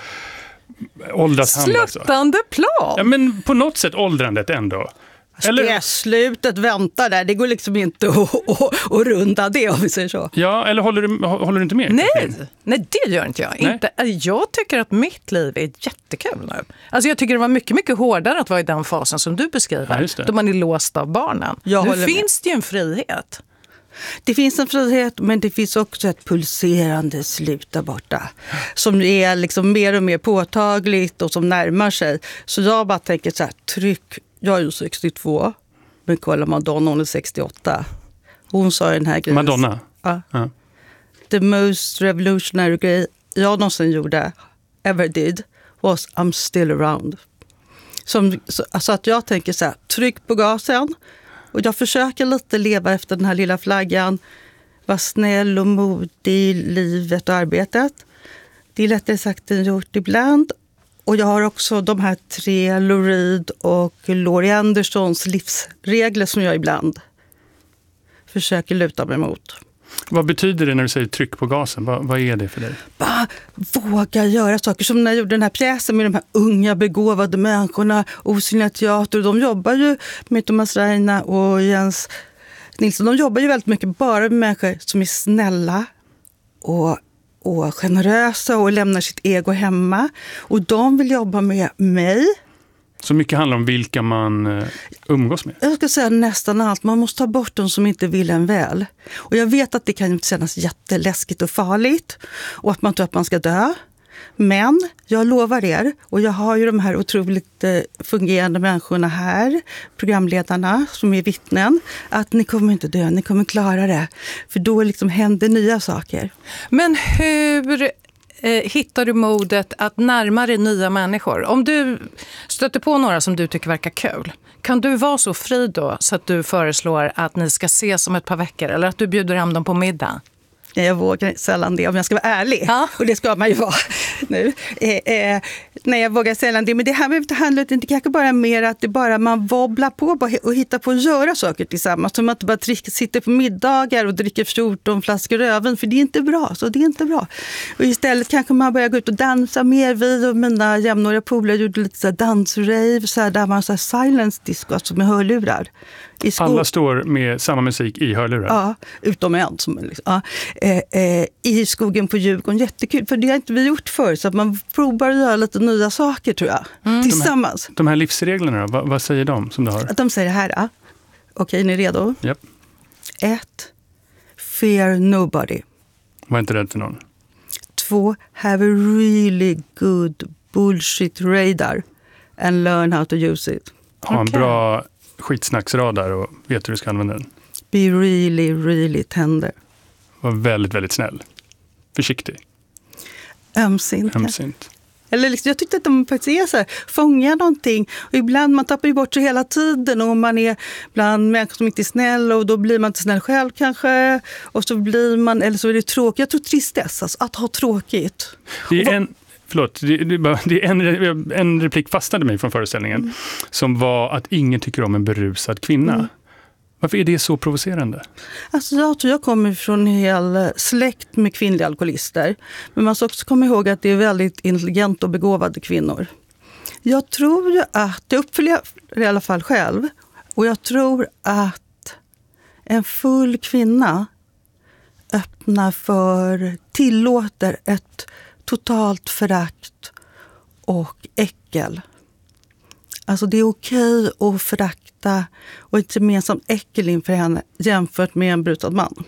åldras handlar så. Sluttande plan? Ja, men på något sätt åldrandet ändå. Eller? Det slutet väntar där, det går liksom inte att, att, att runda det om vi säger så. Ja, eller håller du, håller du inte med? Nej, nej, det gör inte jag. Inte, jag tycker att mitt liv är jättekul nu. Alltså jag tycker det var mycket, mycket hårdare att vara i den fasen som du beskriver. Ja, då man är låst av barnen. Jag nu finns det ju en frihet. Det finns en frihet, men det finns också ett pulserande slut där borta. Som är liksom mer och mer påtagligt och som närmar sig. Så jag bara tänker så här, tryck. Jag är ju sextiotvå, men kolla Madonna, hon är sextioåtta. Hon sa den här grejen. Madonna? Ja. ja. The most revolutionary grej jag någonsin gjorde, ever did, was I'm still around. Som, så, alltså att jag tänker så här, tryck på gasen. Och jag försöker lite leva efter den här lilla flaggan. Vara snäll och modig i livet och arbetet. Det är lättare sagt än gjort ibland. Och jag har också de här tre, Lou Reed och Laurie Andersons livsregler som jag ibland försöker luta mig mot. Vad betyder det när du säger tryck på gasen? Vad, vad är det för dig? Bara våga göra saker. Som när jag gjorde den här pjäsen med de här unga begåvade människorna. Osynliga teater. De jobbar ju med Thomas Reina och Jens Nilsson. De jobbar ju väldigt mycket bara med människor som är snälla och och generösa och lämnar sitt ego hemma. Och de vill jobba med mig. Så mycket handlar om vilka man umgås med? Jag ska säga nästan allt. Man måste ta bort de som inte vill en väl. Och jag vet att det kan kännas jätteläskigt och farligt. Och att man tror att man ska dö. Men jag lovar er, och jag har ju de här otroligt fungerande människorna här, programledarna som är vittnen, att ni kommer inte dö, ni kommer klara det. För då liksom händer nya saker. Men hur eh, hittar du modet att närma dig nya människor? Om du stöter på några som du tycker verkar kul, kan du vara så fri då så att du föreslår att ni ska ses om ett par veckor eller att du bjuder hem dem på middag? Jag vågar sällan det, om jag ska vara ärlig. Ja. Och det ska man ju vara nu. Eh, eh, nej, jag vågar sällan det. Men det här med handlar inte kanske bara mer att det bara man wobblar på och hittar på att göra saker tillsammans. Som att man bara drick, sitter på middagar och dricker fjorton flaskor röven. För det är inte bra, så det är inte bra. Och istället kanske man börjar gå ut och dansa mer. Vi och mina jämnåriga polare gjorde lite så här dansrave. Så här, där man så här silence disco, alltså med hörlurar. Alla står med samma musik i hörlurar? Ja, utom en. Som, liksom, ja. eh, eh, I skogen på Djurgården, jättekul. För det har inte vi gjort förr, så att man provar att göra lite nya saker, tror jag. Mm. Tillsammans. De här, de här livsreglerna då, vad, vad säger de som du har? Att de säger det här, ja. Okej, ni är redo? Japp. Ett, fear nobody. Var inte rädd för någon. Två, have a really good bullshit radar and learn how to use it. Ha en okay. bra skitsnacksradar och vet hur du ska använda den. Be really, really tender. Var väldigt, väldigt snäll. Försiktig. Ömsint. Ömsint. Eller liksom, jag tyckte att de faktiskt är så här, fångar någonting. Och ibland man tappar ju bort sig hela tiden och man är bland människor som inte är snälla och då blir man inte snäll själv kanske. Och så blir man, eller så är det tråkigt. Jag tror tristess, alltså, att ha tråkigt. Det är en... Förlåt, det, det, det är en, en replik fastnade mig från föreställningen mm. som var att ingen tycker om en berusad kvinna. Mm. Varför är det så provocerande? Alltså jag tror jag kommer från en hel släkt med kvinnliga alkoholister. Men man ska också komma ihåg att det är väldigt intelligenta och begåvade kvinnor. Jag tror ju att, det uppfyller jag i alla fall själv, och jag tror att en full kvinna öppnar för, tillåter ett totalt förakt och äckel. Alltså det är okej att förakta och ett gemensamt äckel inför henne jämfört med en brutad man.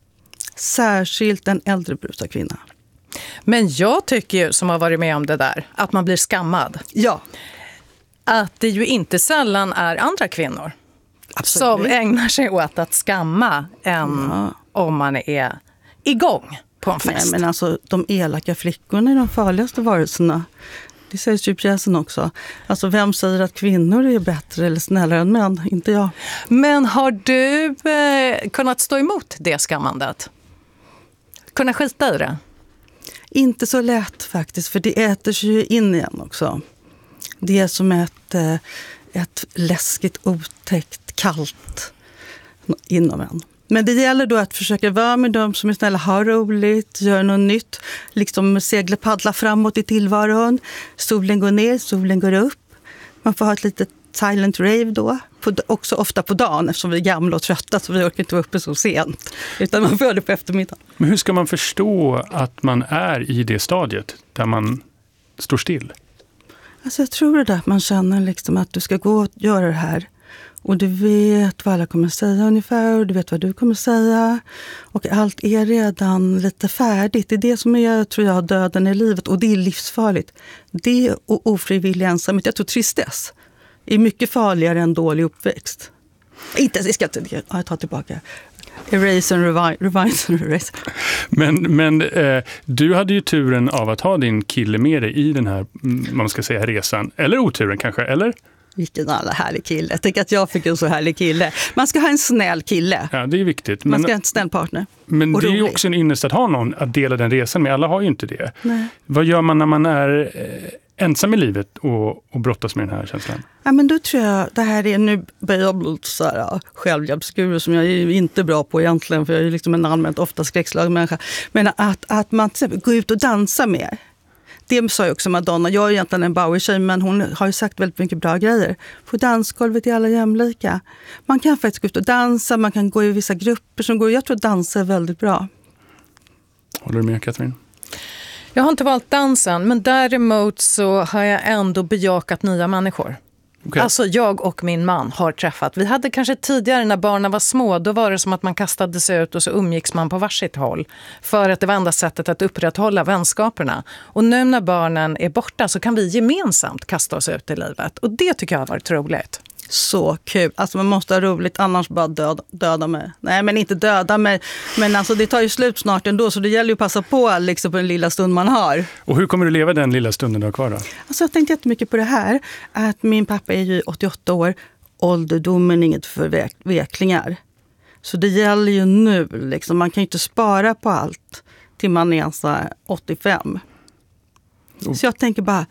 Särskilt en äldre brutad kvinna. Men jag tycker ju, som har varit med om det där, att man blir skammad. Ja. Att det ju inte sällan är andra kvinnor Absolut. Som ägnar sig åt att skamma än ja. Om man är igång på en fest. Nej, men alltså de elaka flickorna är de farligaste varelserna. Det sägs ju i pjäsen också. Alltså vem säger att kvinnor är bättre eller snällare än män? Inte jag. Men har du eh, kunnat stå emot det skammandet? Kunna skita i det? Inte så lätt faktiskt, för det äter sig ju in igen också. Det är som ett, eh, ett läskigt, otäckt, kallt inom en. Men det gäller då att försöka vara med dem som är snälla, ha roligt, göra något nytt. Liksom segla, paddla framåt i tillvaron. Solen går ner, solen går upp. Man får ha ett litet silent rave då. På, också ofta på dagen eftersom vi är gamla och trötta så vi orkar inte vara uppe så sent. Utan man får det på eftermiddagen. Men hur ska man förstå att man är i det stadiet där man står still? Alltså jag tror det där att man känner liksom att du ska gå och göra det här. Och du vet vad alla kommer säga ungefär och du vet vad du kommer säga. Och allt är redan lite färdigt. Det är det som är, tror jag, döden i livet. Och det är livsfarligt. Det och ofrivillig ensamhet. Jag tror tristess är mycket farligare än dålig uppväxt. Inte, jag ska inte, jag tar tillbaka. Erase and revive, revise and erase. Men, men eh, du hade ju turen av att ha din kille med dig i den här, man ska säga, resan. Eller oturen kanske, eller? Vilken alla härlig kille. Jag tänker att jag fick en så härlig kille. Man ska ha en snäll kille. Ja, det är viktigt. Man men, ska ha en snäll partner. Men och det är rolig. ju också en ynnest att ha någon att dela den resan med. Alla har ju inte det. Nej. Vad gör man när man är eh, ensam i livet och, och brottas med den här känslan? Ja, men då tror jag, det här är, nu börjar jag bli lite så här självhjälpsguru som jag är inte bra på egentligen, för jag är liksom en allmänt ofta skräckslagen människa. Men att, att man till exempel går ut och dansar mer. Det sa ju också Madonna. Jag är egentligen en Bowie-tjej, men hon har ju sagt väldigt mycket bra grejer. På dansgolvet är alla jämlika. Man kan faktiskt gå ut och dansa, man kan gå i vissa grupper som går. Jag tror att dansa är väldigt bra. Håller du med, Katrin? Jag har inte valt dansen, men däremot så har jag ändå bejakat nya människor. Okay. Alltså jag och min man har träffat. Vi hade kanske tidigare när barnen var små, då var det som att man kastade sig ut och så umgicks man på varsitt håll. För att det var enda sättet att upprätthålla vänskaperna. Och nu när barnen är borta så kan vi gemensamt kasta oss ut i livet. Och det tycker jag har varit roligt. Så kul. Alltså man måste ha roligt, annars bara döda, döda mig. Nej, men inte döda mig. Men alltså det tar ju slut snart ändå, så det gäller ju att passa på liksom, på den lilla stund man har. Och hur kommer du leva den lilla stunden du har kvar då? Alltså jag tänkte jättemycket på det här. Att min pappa är ju åttioåtta år. Ålderdomen är inget för veklingar. Så det gäller ju nu. Liksom. Man kan ju inte spara på allt till man är alltså åttiofem. Oh. Så jag tänker bara...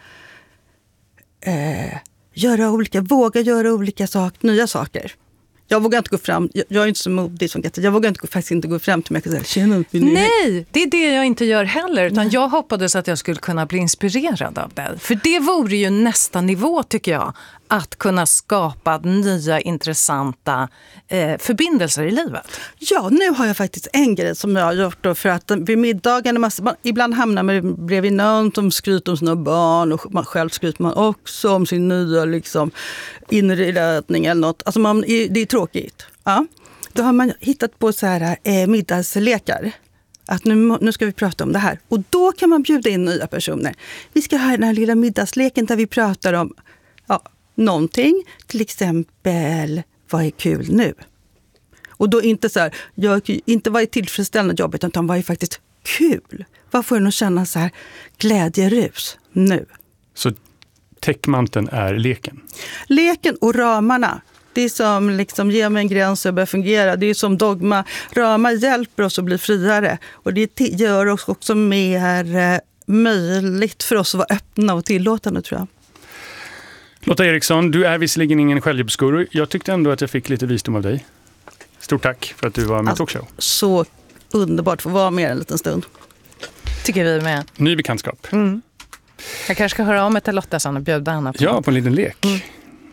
Eh, Göra olika, våga göra olika sak, nya saker. Jag vågar inte gå fram, jag, jag är inte så modig som Katja. Jag vågar inte, faktiskt inte gå fram till mig och säga, tjena. Nej, det är det jag inte gör heller. Utan jag hoppades att jag skulle kunna bli inspirerad av det. För det vore ju nästa nivå, tycker jag. Att kunna skapa nya intressanta eh, förbindelser i livet. Ja, nu har jag faktiskt en grej som jag har gjort då, för att vid middagen, man, ibland hamnar man bredvid någon som skryter om sina barn och man själv skryter man också om sin nya liksom, inredning eller något. Alltså man, det är tråkigt. Ja. Då har man hittat på så här eh, middagslekar. Att nu, nu ska vi prata om det här. Och då kan man bjuda in nya personer. Vi ska ha den här lilla middagsleken där vi pratar om ja, någonting. Till exempel, vad är kul nu? Och då inte så här, jag, inte vad är tillfredsställande jobbet, utan vad är faktiskt kul? Vad får en att känna så här glädjerus nu? Så täckmanteln är leken? Leken och ramarna. Det som liksom ger mig en gräns och börjar fungera. Det är som dogma. Ramar hjälper oss att bli friare. Och det gör oss också mer möjligt för oss att vara öppna och tillåtande, tror jag. Lotta Eriksson, du är visserligen ingen självhjälpsguru. Jag tyckte ändå att jag fick lite visdom av dig. Stort tack för att du var med i Talkshow. Så underbart att få vara med en liten stund. Tycker vi med. Ny bekantskap. Mm. Jag kanske ska höra om ett till Lotta sen och bjuda henne på. Ja, på en liten lek. Mm.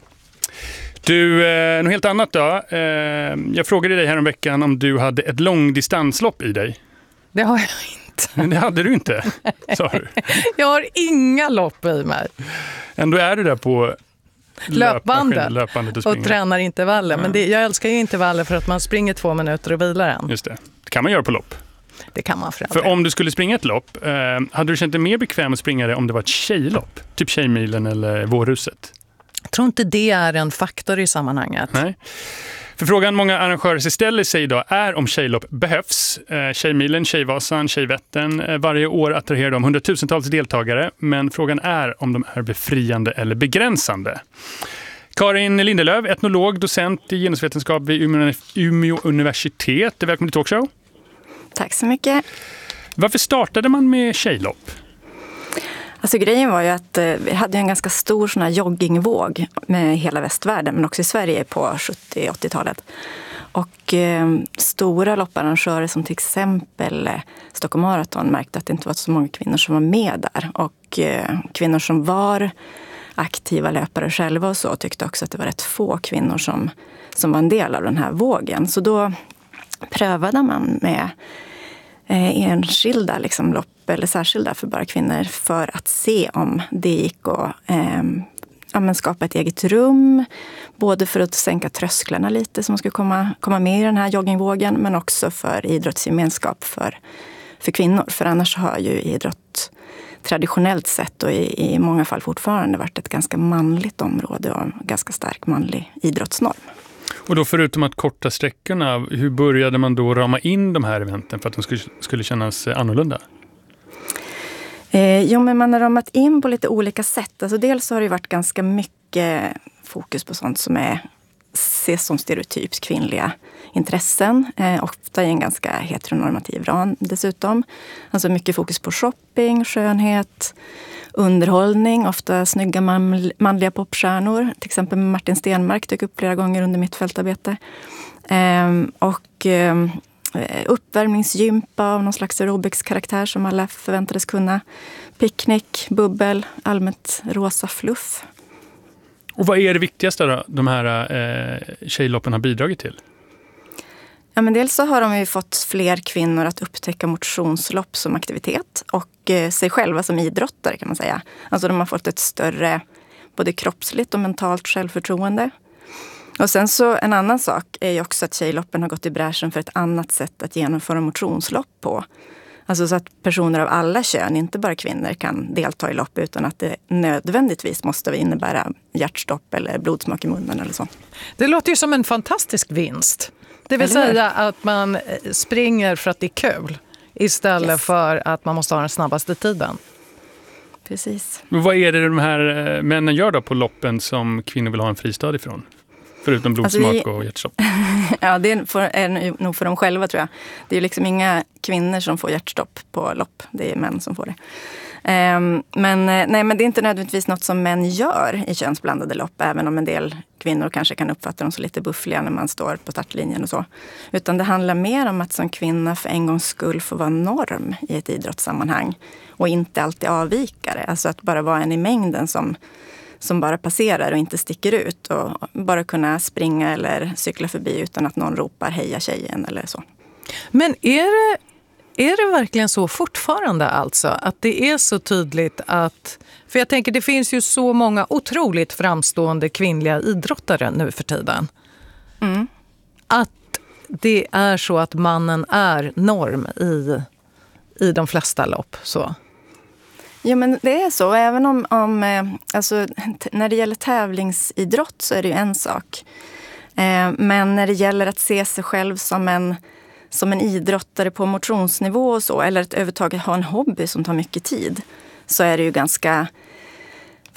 Du, eh, något helt annat då. Eh, jag frågade dig här om veckan om du hade ett långdistanslopp i dig. Det har jag inte. Men det hade du inte, sa du. Jag har inga lopp i mig. Ändå är du där på löpbandet, löpbandet och, och tränar intervaller. Ja. Men det, jag älskar ju intervaller för att man springer två minuter och vilar en. Just det. Det kan man göra på lopp. Det kan man för För om du skulle springa ett lopp, eh, hade du känt dig mer bekväm att springa det om det var ett tjejlopp? Typ Tjejmilen eller Vårhuset? Jag tror inte det är en faktor i sammanhanget. Nej. För frågan många arrangörer ställer sig idag är om tjejlopp behövs. Eh, Tjejmilen, Tjejvasan, Tjejvätten. Eh, varje år attraherar de hundratusentals deltagare. Men frågan är om de är befriande eller begränsande. Karin Lindelöf, etnolog, docent i genusvetenskap vid Umeå, Umeå universitet. Välkommen till Talkshow. Tack så mycket. Varför startade man med tjejlopp? Alltså grejen var ju att eh, vi hade en ganska stor sån här joggingvåg med hela västvärlden, men också i Sverige på sjuttio-åttiotalet. Och eh, stora lopparrangörer som till exempel eh, Stockholm Marathon märkte att det inte var så många kvinnor som var med där. Och eh, kvinnor som var aktiva löpare själva och så tyckte också att det var rätt få kvinnor som, som var en del av den här vågen. Så då prövade man med eh, enskilda liksom, lopp eller särskilda för bara kvinnor för att se om det gick att eh, ja, men skapa ett eget rum. Både för att sänka trösklarna lite som skulle komma, komma med i den här joggingvågen, men också för idrottsgemenskap för, för kvinnor. För annars har ju idrott traditionellt sett och i, i många fall fortfarande varit ett ganska manligt område och en ganska stark manlig idrottsnorm. Och då förutom att korta sträckorna, hur började man då rama in de här eventen för att de skulle, skulle kännas annorlunda? Eh, jo, men man har ramat in på lite olika sätt. Alltså dels så har det varit ganska mycket fokus på sånt som är, ses som stereotyps kvinnliga intressen. Eh, ofta i en ganska heteronormativ ram dessutom. Alltså mycket fokus på shopping, skönhet, underhållning. Ofta snygga man, manliga popstjärnor. Till exempel Martin Stenmark dök upp flera gånger under mitt fältarbete. Eh, och... Eh, uppvärmningsgympa av någon slags aerobics-karaktär som alla förväntades kunna. Picknick, bubbel, allmänt rosa fluff. Och vad är det viktigaste då, de här eh, tjejloppen har bidragit till? Ja, men dels så har de ju fått fler kvinnor att upptäcka motionslopp som aktivitet och eh, sig själva som idrottare kan man säga. Alltså de har fått ett större både kroppsligt och mentalt självförtroende. Och sen så en annan sak är ju också att tjejloppen har gått i bräschen för ett annat sätt att genomföra motionslopp på. Alltså så att personer av alla kön, inte bara kvinnor, kan delta i lopp utan att det nödvändigtvis måste innebära hjärtstopp eller blodsmak i munnen eller så. Det låter ju som en fantastisk vinst. Det vill säga att man springer för att det är kul istället yes. för att man måste ha den snabbaste tiden. Precis. Men vad är det de här männen gör då på loppen som kvinnor vill ha en fristad ifrån? Förutom blodsmak alltså vi, och hjärtstopp. Ja, det är, för, är nog för dem själva tror jag. Det är liksom inga kvinnor som får hjärtstopp på lopp. Det är män som får det. Um, men, nej, men det är inte nödvändigtvis något som män gör i könsblandade lopp. Även om en del kvinnor kanske kan uppfatta dem så lite buffliga när man står på startlinjen och så. Utan det handlar mer om att som kvinna för en gångs skull få vara norm i ett idrottssammanhang. Och inte alltid avvikare. Alltså att bara vara en i mängden som... som bara passerar och inte sticker ut och bara kunna springa eller cykla förbi utan att någon ropar heja tjejen eller så. Men är det, är det verkligen så fortfarande alltså att det är så tydligt att, för jag tänker det finns ju så många otroligt framstående kvinnliga idrottare nu för tiden. Mm. Att det är så att mannen är norm i, i de flesta lopp så. Ja, men det är så. Även om, om alltså, t- när det gäller tävlingsidrott så är det ju en sak. Eh, men när det gäller att se sig själv som en, som en idrottare på motionsnivå och så, eller att överhuvudtaget ha en hobby som tar mycket tid, så är det ju ganska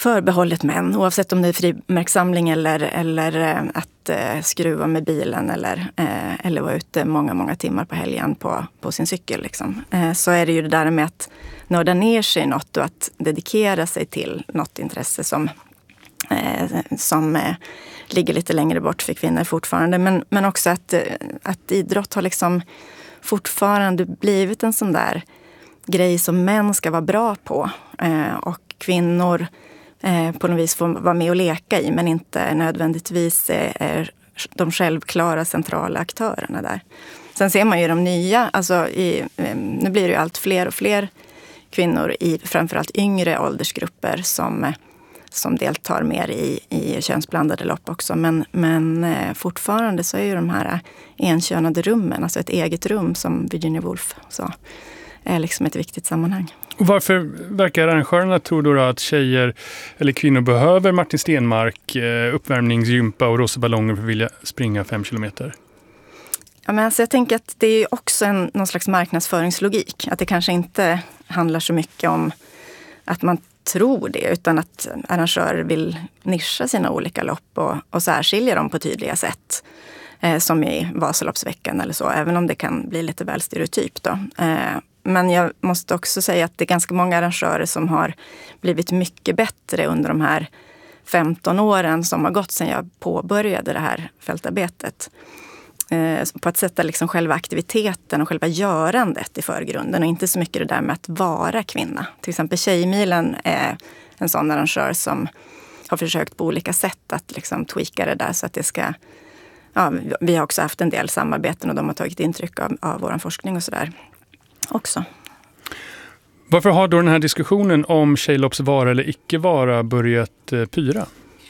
förbehållet män, oavsett om det är frimärkssamling eller, eller att eh, skruva med bilen eller, eh, eller vara ute många, många timmar på helgen på, på sin cykel. Liksom. Eh, så är det ju det där med att nörda ner sig i något och att dedikera sig till något intresse som, eh, som eh, ligger lite längre bort för kvinnor fortfarande. Men, men också att, att idrott har liksom fortfarande blivit en sån där grej som män ska vara bra på. Eh, och kvinnor eh, på något vis får vara med och leka i, men inte nödvändigtvis är, är de självklara centrala aktörerna där. Sen ser man ju de nya, alltså i, eh, nu blir det ju allt fler och fler kvinnor i framförallt yngre åldersgrupper som, som deltar mer i, i könsblandade lopp också. Men, men eh, fortfarande så är ju de här enkönade rummen, alltså ett eget rum som Virginia Woolf sa, är liksom ett viktigt sammanhang. Och varför verkar arrangörerna tro då att tjejer eller kvinnor behöver Martin Stenmark, uppvärmningsgympa och rosa ballonger för att vilja springa fem kilometer? Ja, men alltså jag tänker att det är också en, någon slags marknadsföringslogik. Att det kanske inte handlar så mycket om att man tror det, utan att arrangörer vill nischa sina olika lopp och, och särskilja dem på tydliga sätt. Eh, som i Vasaloppsveckan eller så, även om det kan bli lite väl stereotypt då. Eh, Men jag måste också säga att det är ganska många arrangörer som har blivit mycket bättre under de här femton åren som har gått sedan jag påbörjade det här fältarbetet. Eh, på att sätta liksom själva aktiviteten och själva görandet i förgrunden och inte så mycket det där med att vara kvinna. Till exempel Tjejmilen är en sån arrangör som har försökt på olika sätt att liksom tweaka det där så att det ska... Ja, vi har också haft en del samarbeten och de har tagit intryck av, av vår forskning och sådär. Också. Varför har då den här diskussionen om tjejlopps vara eller icke vara börjat eh, pyra?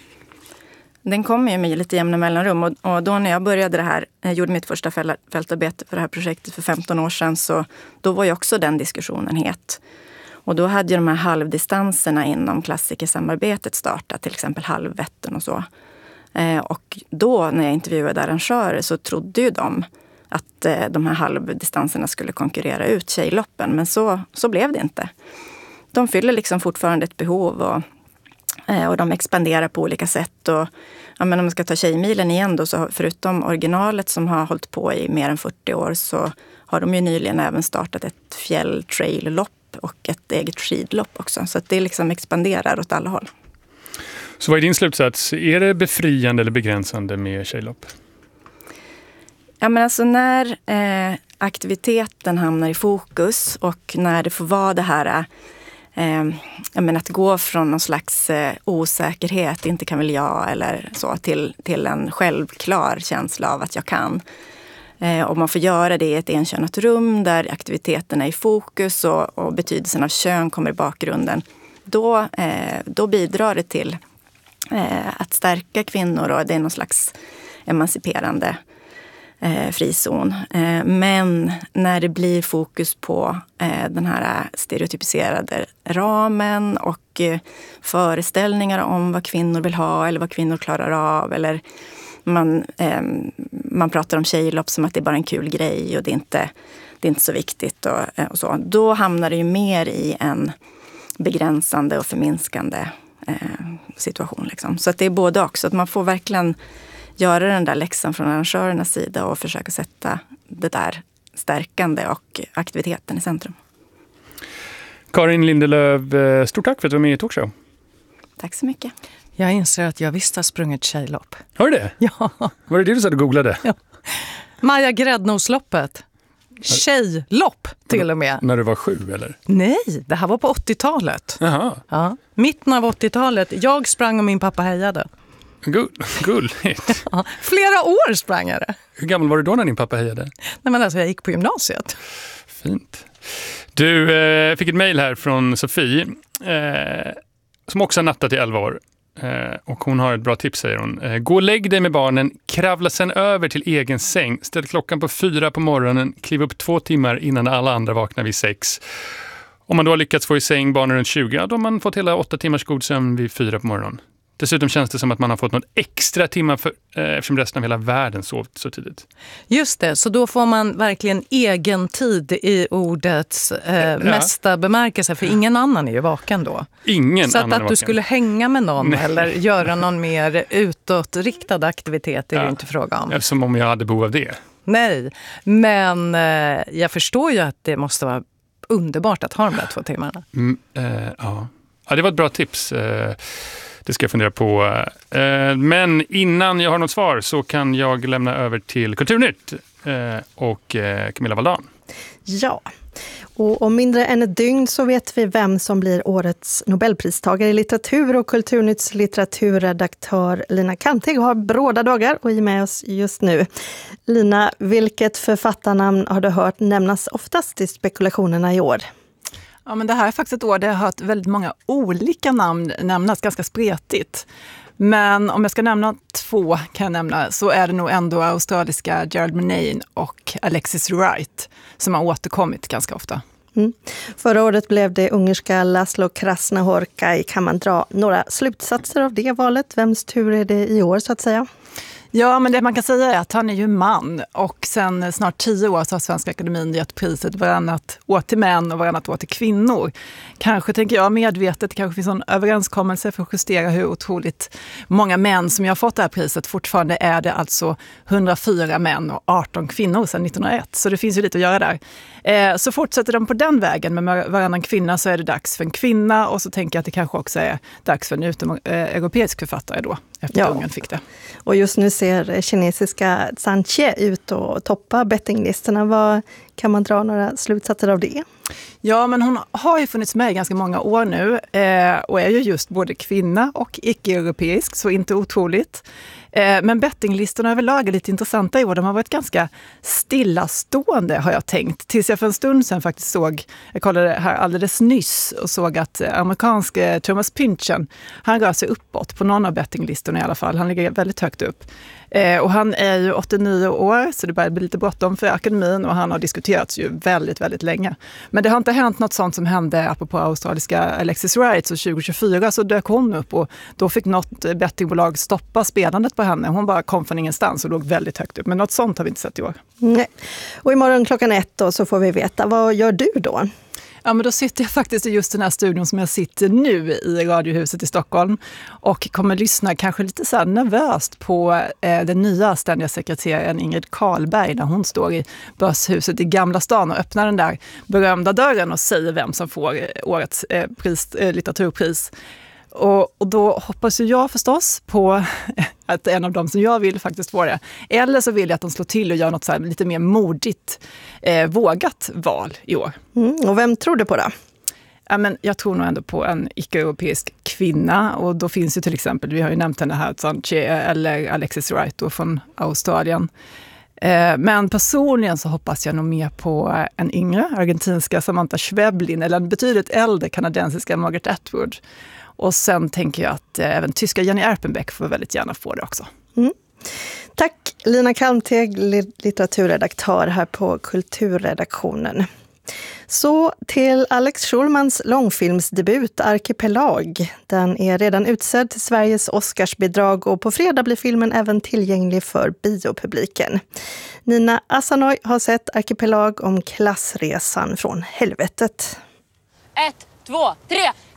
Den kommer ju med lite jämna mellanrum och, och då när jag började det här, jag gjorde mitt första fältarbete för det här projektet för femton år sedan, så då var ju också den diskussionen het. Och då hade ju de här halvdistanserna inom klassikersamarbetet startat, till exempel Halvvättern och så. Eh, och då när jag intervjuade arrangörer så trodde ju de att eh, de här halvdistanserna skulle konkurrera ut tjejloppen. Men så, så blev det inte. De fyller liksom fortfarande ett behov och, eh, och de expanderar på olika sätt. Och, ja, men om man ska ta Tjejmilen igen då, så förutom originalet som har hållit på i mer än fyrtio år så har de ju nyligen även startat ett fjälltraillopp och ett eget skidlopp också. Så att det liksom expanderar åt alla håll. Så vad är din slutsats? Är det befriande eller begränsande med tjejlopp? Ja, men alltså när eh, aktiviteten hamnar i fokus och när det får vara det här eh, jag menar, att gå från någon slags eh, osäkerhet, inte kan väl jag eller så, till, till en självklar känsla av att jag kan. Eh, och man får göra det i ett enkönat rum där aktiviteten är i fokus och, och betydelsen av kön kommer i bakgrunden. Då, eh, då bidrar det till eh, att stärka kvinnor och det är någon slags emanciperande Eh, frizon. Eh, men när det blir fokus på eh, den här stereotypiserade ramen och eh, föreställningar om vad kvinnor vill ha eller vad kvinnor klarar av, eller man, eh, man pratar om tjejlopp som att det är bara en kul grej och det är inte, det är inte så viktigt och, och så. Då hamnar det ju mer i en begränsande och förminskande eh, situation. Liksom. Så att det är både också att man får verkligen göra den där läxan från arrangörernas sida och försöka sätta det där stärkande och aktiviteten i centrum. Karin Lindelöf, stort tack för att du var med i Talkshow. Tack så mycket. Jag inser att jag visst har sprungit tjejlopp. Har du det? Ja. Var det det du sa du googlade? Ja. Maja Gräddnosloppet. Tjejlopp till och med. När du var sju eller? Nej, det här var på åttiotalet. Jaha. Ja. Mitten av åttiotalet. Jag sprang och min pappa hejade. Gull, gulligt. Ja, flera år sprang jag det. Hur gammal var du då när din pappa hejade? Nej, men alltså, jag gick på gymnasiet. Fint. Du eh, fick ett mejl här från Sofie eh, som också har nattat i elva år. Eh, och hon har ett bra tips, säger hon. Eh, gå och lägg dig med barnen, kravla sen över till egen säng. Ställ klockan på fyra på morgonen, kliv upp två timmar innan alla andra vaknar vid sex. Om man då har lyckats få i säng barnen runt tjugo, ja, då har man fått hela åtta timmars god sömn vid fyra på morgonen. Dessutom känns det som att man har fått något extra timmar för, eh, eftersom resten av hela världen sovit så tidigt. Just det, så då får man verkligen egen tid i ordets eh, ja. mesta bemärkelse, för ingen annan är ju vaken då. Ingen så att, annan att du skulle hänga med någon Nej. eller göra någon mer utåtriktad aktivitet är ja. det inte fråga om. Som om jag hade behov av det. Nej, men eh, jag förstår ju att det måste vara underbart att ha de där två timmarna. Mm, eh, ja. ja, det var ett bra tips. Eh, det ska jag fundera på. Eh, men innan jag har något svar så kan jag lämna över till Kulturnytt eh, och eh, Camilla Waldan. Ja, och om mindre än ett dygn så vet vi vem som blir årets Nobelpristagare i litteratur, och Kulturnytts litteraturredaktör Lina Kantig har bråda dagar och är med oss just nu. Lina, vilket författarnamn har du hört nämnas oftast i spekulationerna i år? Ja, men det här är faktiskt ett år där jag har hört väldigt många olika namn nämnas, ganska spretigt. Men om jag ska nämna två kan jag nämna, så är det nog ändå australiska Gerald Murnane och Alexis Wright som har återkommit ganska ofta. Mm. Förra året blev det ungerska Laszlo Krasznahorkai. Kan man dra några slutsatser av det valet? Vems tur är det i år så att säga? Ja, men det man kan säga är att han är ju man, och sen snart tio år så har Svenska Akademin gett priset varannat år till män och varannat år till kvinnor. Kanske tänker jag medvetet, kanske finns en överenskommelse för att justera hur otroligt många män som jag har fått det här priset. Fortfarande är det alltså hundrafyra män och arton kvinnor sedan nittonhundraett, så det finns ju lite att göra där. Eh, så fortsätter de på den vägen med varannan kvinna, så är det dags för en kvinna, och så tänker jag att det kanske också är dags för en utomeuropeisk författare då, efter ja. Ungern fick det. Och just nu ser kinesiska Zhangqie ut och toppa bettinglistorna. Vad kan man dra några slutsatser av det? Ja, men hon har ju funnits med i ganska många år nu eh, och är ju just både kvinna och icke-europeisk, så inte otroligt. Eh, men bettinglistorna överlag är lite intressanta i år. De har varit ganska stillastående, har jag tänkt. Tills jag för en stund sedan faktiskt såg, jag kollade det här alldeles nyss och såg att amerikanske Thomas Pynchon, han rör sig uppåt på någon av bettinglistorna i alla fall. Han ligger väldigt högt upp. Eh, och han är ju åttionio år, så det börjar bli lite bråttom för akademin, och han har diskuterats ju väldigt, väldigt länge. Men det har inte hänt något sånt som hände apropå australiska Alexis Wright, så tjugo tjugofyra så dök hon upp, och då fick något bettingbolag stoppa spelandet på henne. Hon bara kom från ingenstans och låg väldigt högt upp. Men något sånt har vi inte sett i år. Nej. Och imorgon klockan ett då så får vi veta. Vad gör du då? Ja, men då sitter jag faktiskt i just den här studion som jag sitter nu i Radiohuset i Stockholm, och kommer lyssna kanske lite så här nervöst på eh, den nya ständiga sekreteraren Ingrid Karlberg när hon står i Börshuset i Gamla stan och öppnar den där berömda dörren och säger vem som får årets eh, pris, eh, litteraturpris. Och, och då hoppas jag förstås på att en av dem som jag vill faktiskt få det. Eller så vill jag att de slår till och gör något så här lite mer modigt, eh, vågat val i år. Mm, och vem tror du på då? Ja, men jag tror nog ändå på en icke-europeisk kvinna, och då finns ju till exempel, vi har ju nämnt henne här, Zhangqie eller Alexis Wright då från Australien. Eh, men personligen så hoppas jag nog mer på en yngre argentinska Samantha Schweblin eller en betydligt äldre kanadensiska Margaret Atwood. Och sen tänker jag att eh, även tyska Jenny Erpenbeck får väldigt gärna få det också. Mm. Tack Lina Kantig, litteraturredaktör här på Kulturredaktionen. Så till Alex Schulmans långfilmsdebut Arkipelag. Den är redan utsedd till Sveriges Oscarsbidrag, och på fredag blir filmen även tillgänglig för biopubliken. Nina Asanoy har sett Arkipelag om klassresan från helvetet. Ett, två, tre.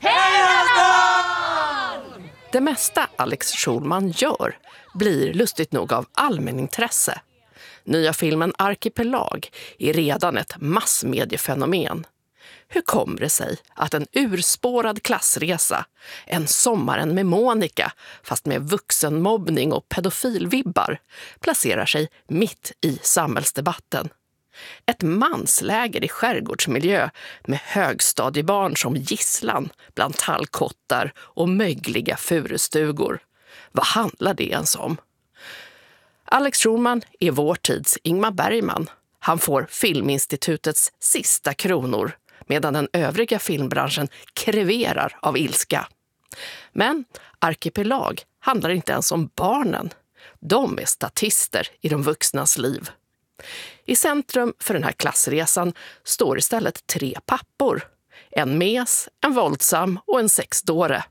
Det mesta Alex Schulman gör blir lustigt nog av allmänintresse. Nya filmen Arkipelag är redan ett massmediefenomen. Hur kommer det sig att en urspårad klassresa, en sommaren med Monica, fast med vuxenmobbning och pedofilvibbar, placerar sig mitt i samhällsdebatten? Ett mansläger i skärgårdsmiljö med högstadiebarn som gisslan bland tallkottar och mögliga furustugor. Vad handlar det ens om? Alex Schulman är vår tids Ingmar Bergman. Han får Filminstitutets sista kronor, medan den övriga filmbranschen kreverar av ilska. Men Arkipelag handlar inte ens om barnen. De är statister i de vuxnas liv. I centrum för den här klassresan står istället tre pappor. En mes, en våldsam och en sexdåre.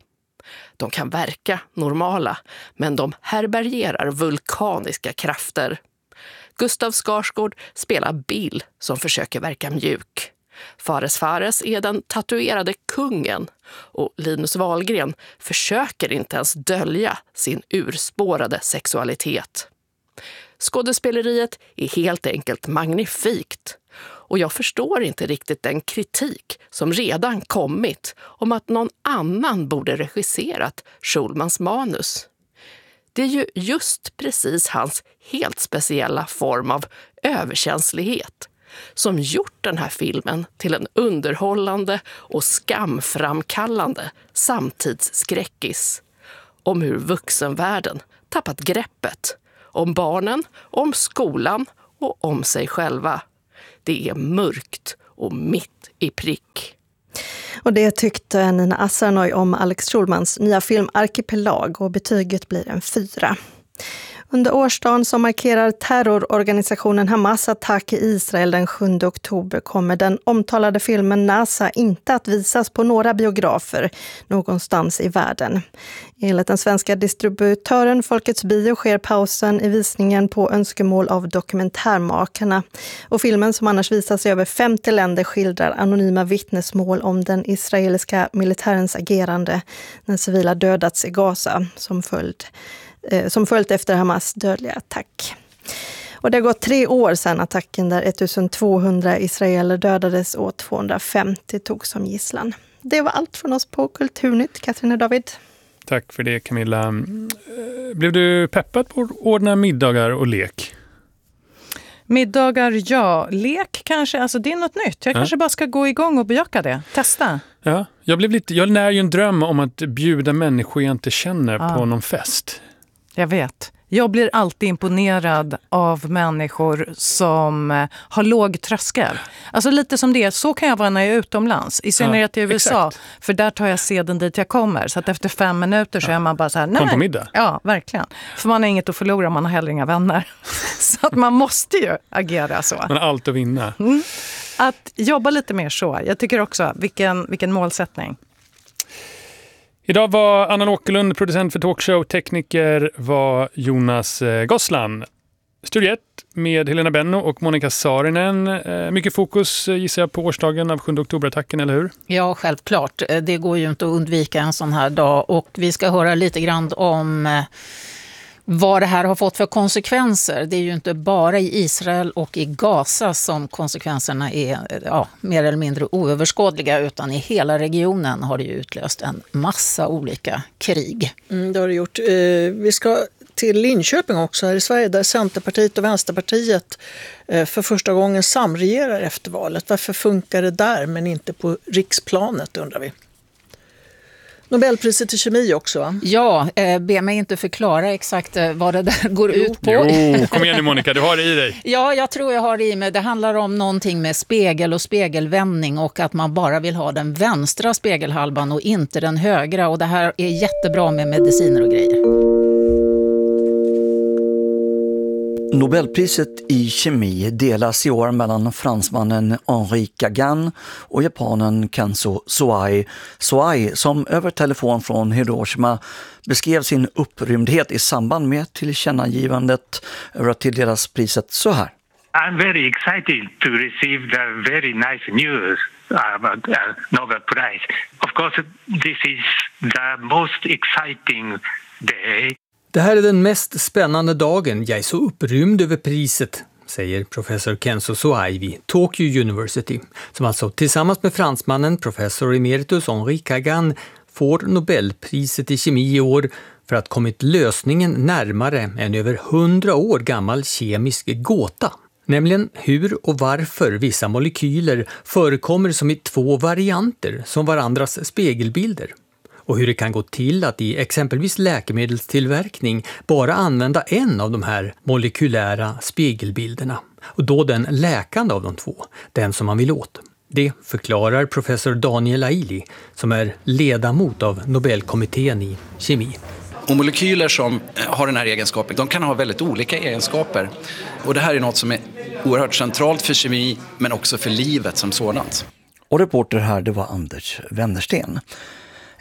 De kan verka normala, men de härbärgerar vulkaniska krafter. Gustav Skarsgård spelar Bill som försöker verka mjuk. Fares Fares är den tatuerade kungen och Linus Wahlgren försöker inte ens dölja sin urspårade sexualitet. Skådespeleriet är helt enkelt magnifikt och jag förstår inte riktigt den kritik som redan kommit om att någon annan borde regisserat Schulmans manus. Det är ju just precis hans helt speciella form av överkänslighet som gjort den här filmen till en underhållande och skamframkallande samtidsskräckis om hur vuxenvärlden tappat greppet om barnen, om skolan och om sig själva. Det är mörkt och mitt i prick. Och det tyckte Nina Asarnoy om Alex Schulmans nya film Arkipelag och betyget blir en fyra. Under årsdagen som markerar terrororganisationen Hamas attack i Israel den sjunde oktober kommer den omtalade filmen NASA inte att visas på några biografer någonstans i världen. Enligt den svenska distributören Folkets Bio sker pausen i visningen på önskemål av dokumentärmakarna. Och filmen som annars visas i över femtio länder skildrar anonyma vittnesmål om den israeliska militärens agerande när civila dödats i Gaza som följd som följt efter Hamas dödliga attack. Och det har gått tre år sedan attacken där ettusentvåhundra israeler dödades och tvåhundrafemtio tog som gisslan. Det var allt från oss på Kulturnytt. Katrin och David. Tack för det, Camilla. Blev du peppad på att ordna middagar och lek? Middagar, ja. Lek kanske, alltså det är något nytt. Jag ja. kanske bara ska gå igång och bejaka det. Testa. Ja, jag blev lite, jag när ju en dröm om att bjuda människor jag inte känner ja. på någon fest. Jag vet. Jag blir alltid imponerad av människor som har låg tröskel. Alltså lite som det, så kan jag vara när jag är utomlands. I synnerhet ja, i U S A. Exakt. För där tar jag seden dit jag kommer. Så att efter fem minuter så ja. är man bara så här... Nej, kom på middag. Ja, verkligen. För man har inget att förlora, man har heller inga vänner. Så att man måste ju agera så. Man har allt att vinna. Mm. Att jobba lite mer så. Jag tycker också, vilken, vilken målsättning. Idag var Anna Åkerlund producent för Talkshow. Tekniker var Jonas Goslan. Studio ett med Helena Benno och Monica Saarinen. Mycket fokus gissar jag på årsdagen av sjunde oktoberattacken, eller hur? Ja, självklart. Det går ju inte att undvika en sån här dag. Och vi ska höra lite grann om vad det här har fått för konsekvenser. Det är ju inte bara i Israel och i Gaza som konsekvenserna är ja, mer eller mindre oöverskådliga, utan i hela regionen har det ju utlöst en massa olika krig. Mm, det har det gjort. Vi ska till Linköping också här i Sverige, där Centerpartiet och Vänsterpartiet för första gången samregerar efter valet. Varför funkar det där men inte på riksplanet, undrar vi. Nobelpriset i kemi också, va? Ja, eh, be mig inte förklara exakt eh, vad det där går jo. ut på. Jo, kom igen nu Monica, du har det i dig. Ja, jag tror jag har det i mig. Det handlar om någonting med spegel och spegelvändning och att man bara vill ha den vänstra spegelhalvan och inte den högra. Och det här är jättebra med mediciner och grejer. Nobelpriset i kemi delas i år mellan fransmannen Henri Gagin och japanen Kenzo Soai. Soai, som över telefon från Hiroshima beskrev sin upprymdhet i samband med tillkännagivandet över att tilldelas priset så här. I'm very excited to receive the very nice news about the Nobel Prize. Of course, this is the most exciting day. Det här är den mest spännande dagen. Jag är så upprymd över priset, säger professor Kenzo Soai vid Tokyo University, som alltså tillsammans med fransmannen professor emeritus Henri Gagin får Nobelpriset i kemi i år för att kommit lösningen närmare en över hundra år gammal kemisk gåta. Nämligen hur och varför vissa molekyler förekommer som i två varianter som varandras spegelbilder. Och hur det kan gå till att i exempelvis läkemedelstillverkning bara använda en av de här molekylära spegelbilderna. Och då den läkande av de två, den som man vill åt. Det förklarar professor Daniel Aili som är ledamot av Nobelkommittén i kemi. Och molekyler som har den här egenskapen, de kan ha väldigt olika egenskaper. Och det här är något som är oerhört centralt för kemi men också för livet som sådant. Och reporter här, det var Anders Wennersten.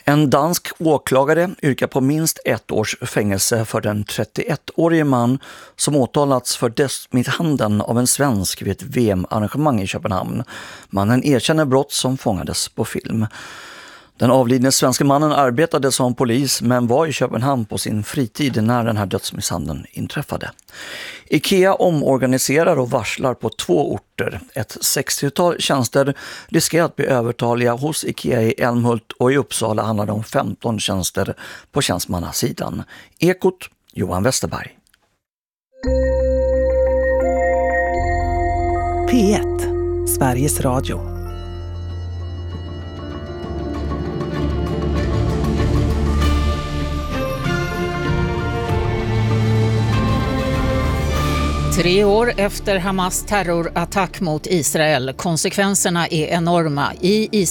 En dansk åklagare yrkar på minst ett års fängelse för den trettioettårige man som åtalats för dödsmisshandeln av en svensk vid ett V M-arrangemang i Köpenhamn. Mannen erkänner brott som fångades på film. Den avlidne svenska mannen arbetade som polis men var i Köpenhamn på sin fritid när den här dödsmisshandeln inträffade. IKEA omorganiserar och varslar på två orter. Ett sextiotal tjänster riskerar att bli övertaliga hos IKEA i Älmhult och i Uppsala handlar det om femton tjänster på tjänstemannasidan. Ekot, Johan Westerberg. P ett, Sveriges Radio. Tre år efter Hamas terrorattack mot Israel. Konsekvenserna är enorma. I Israel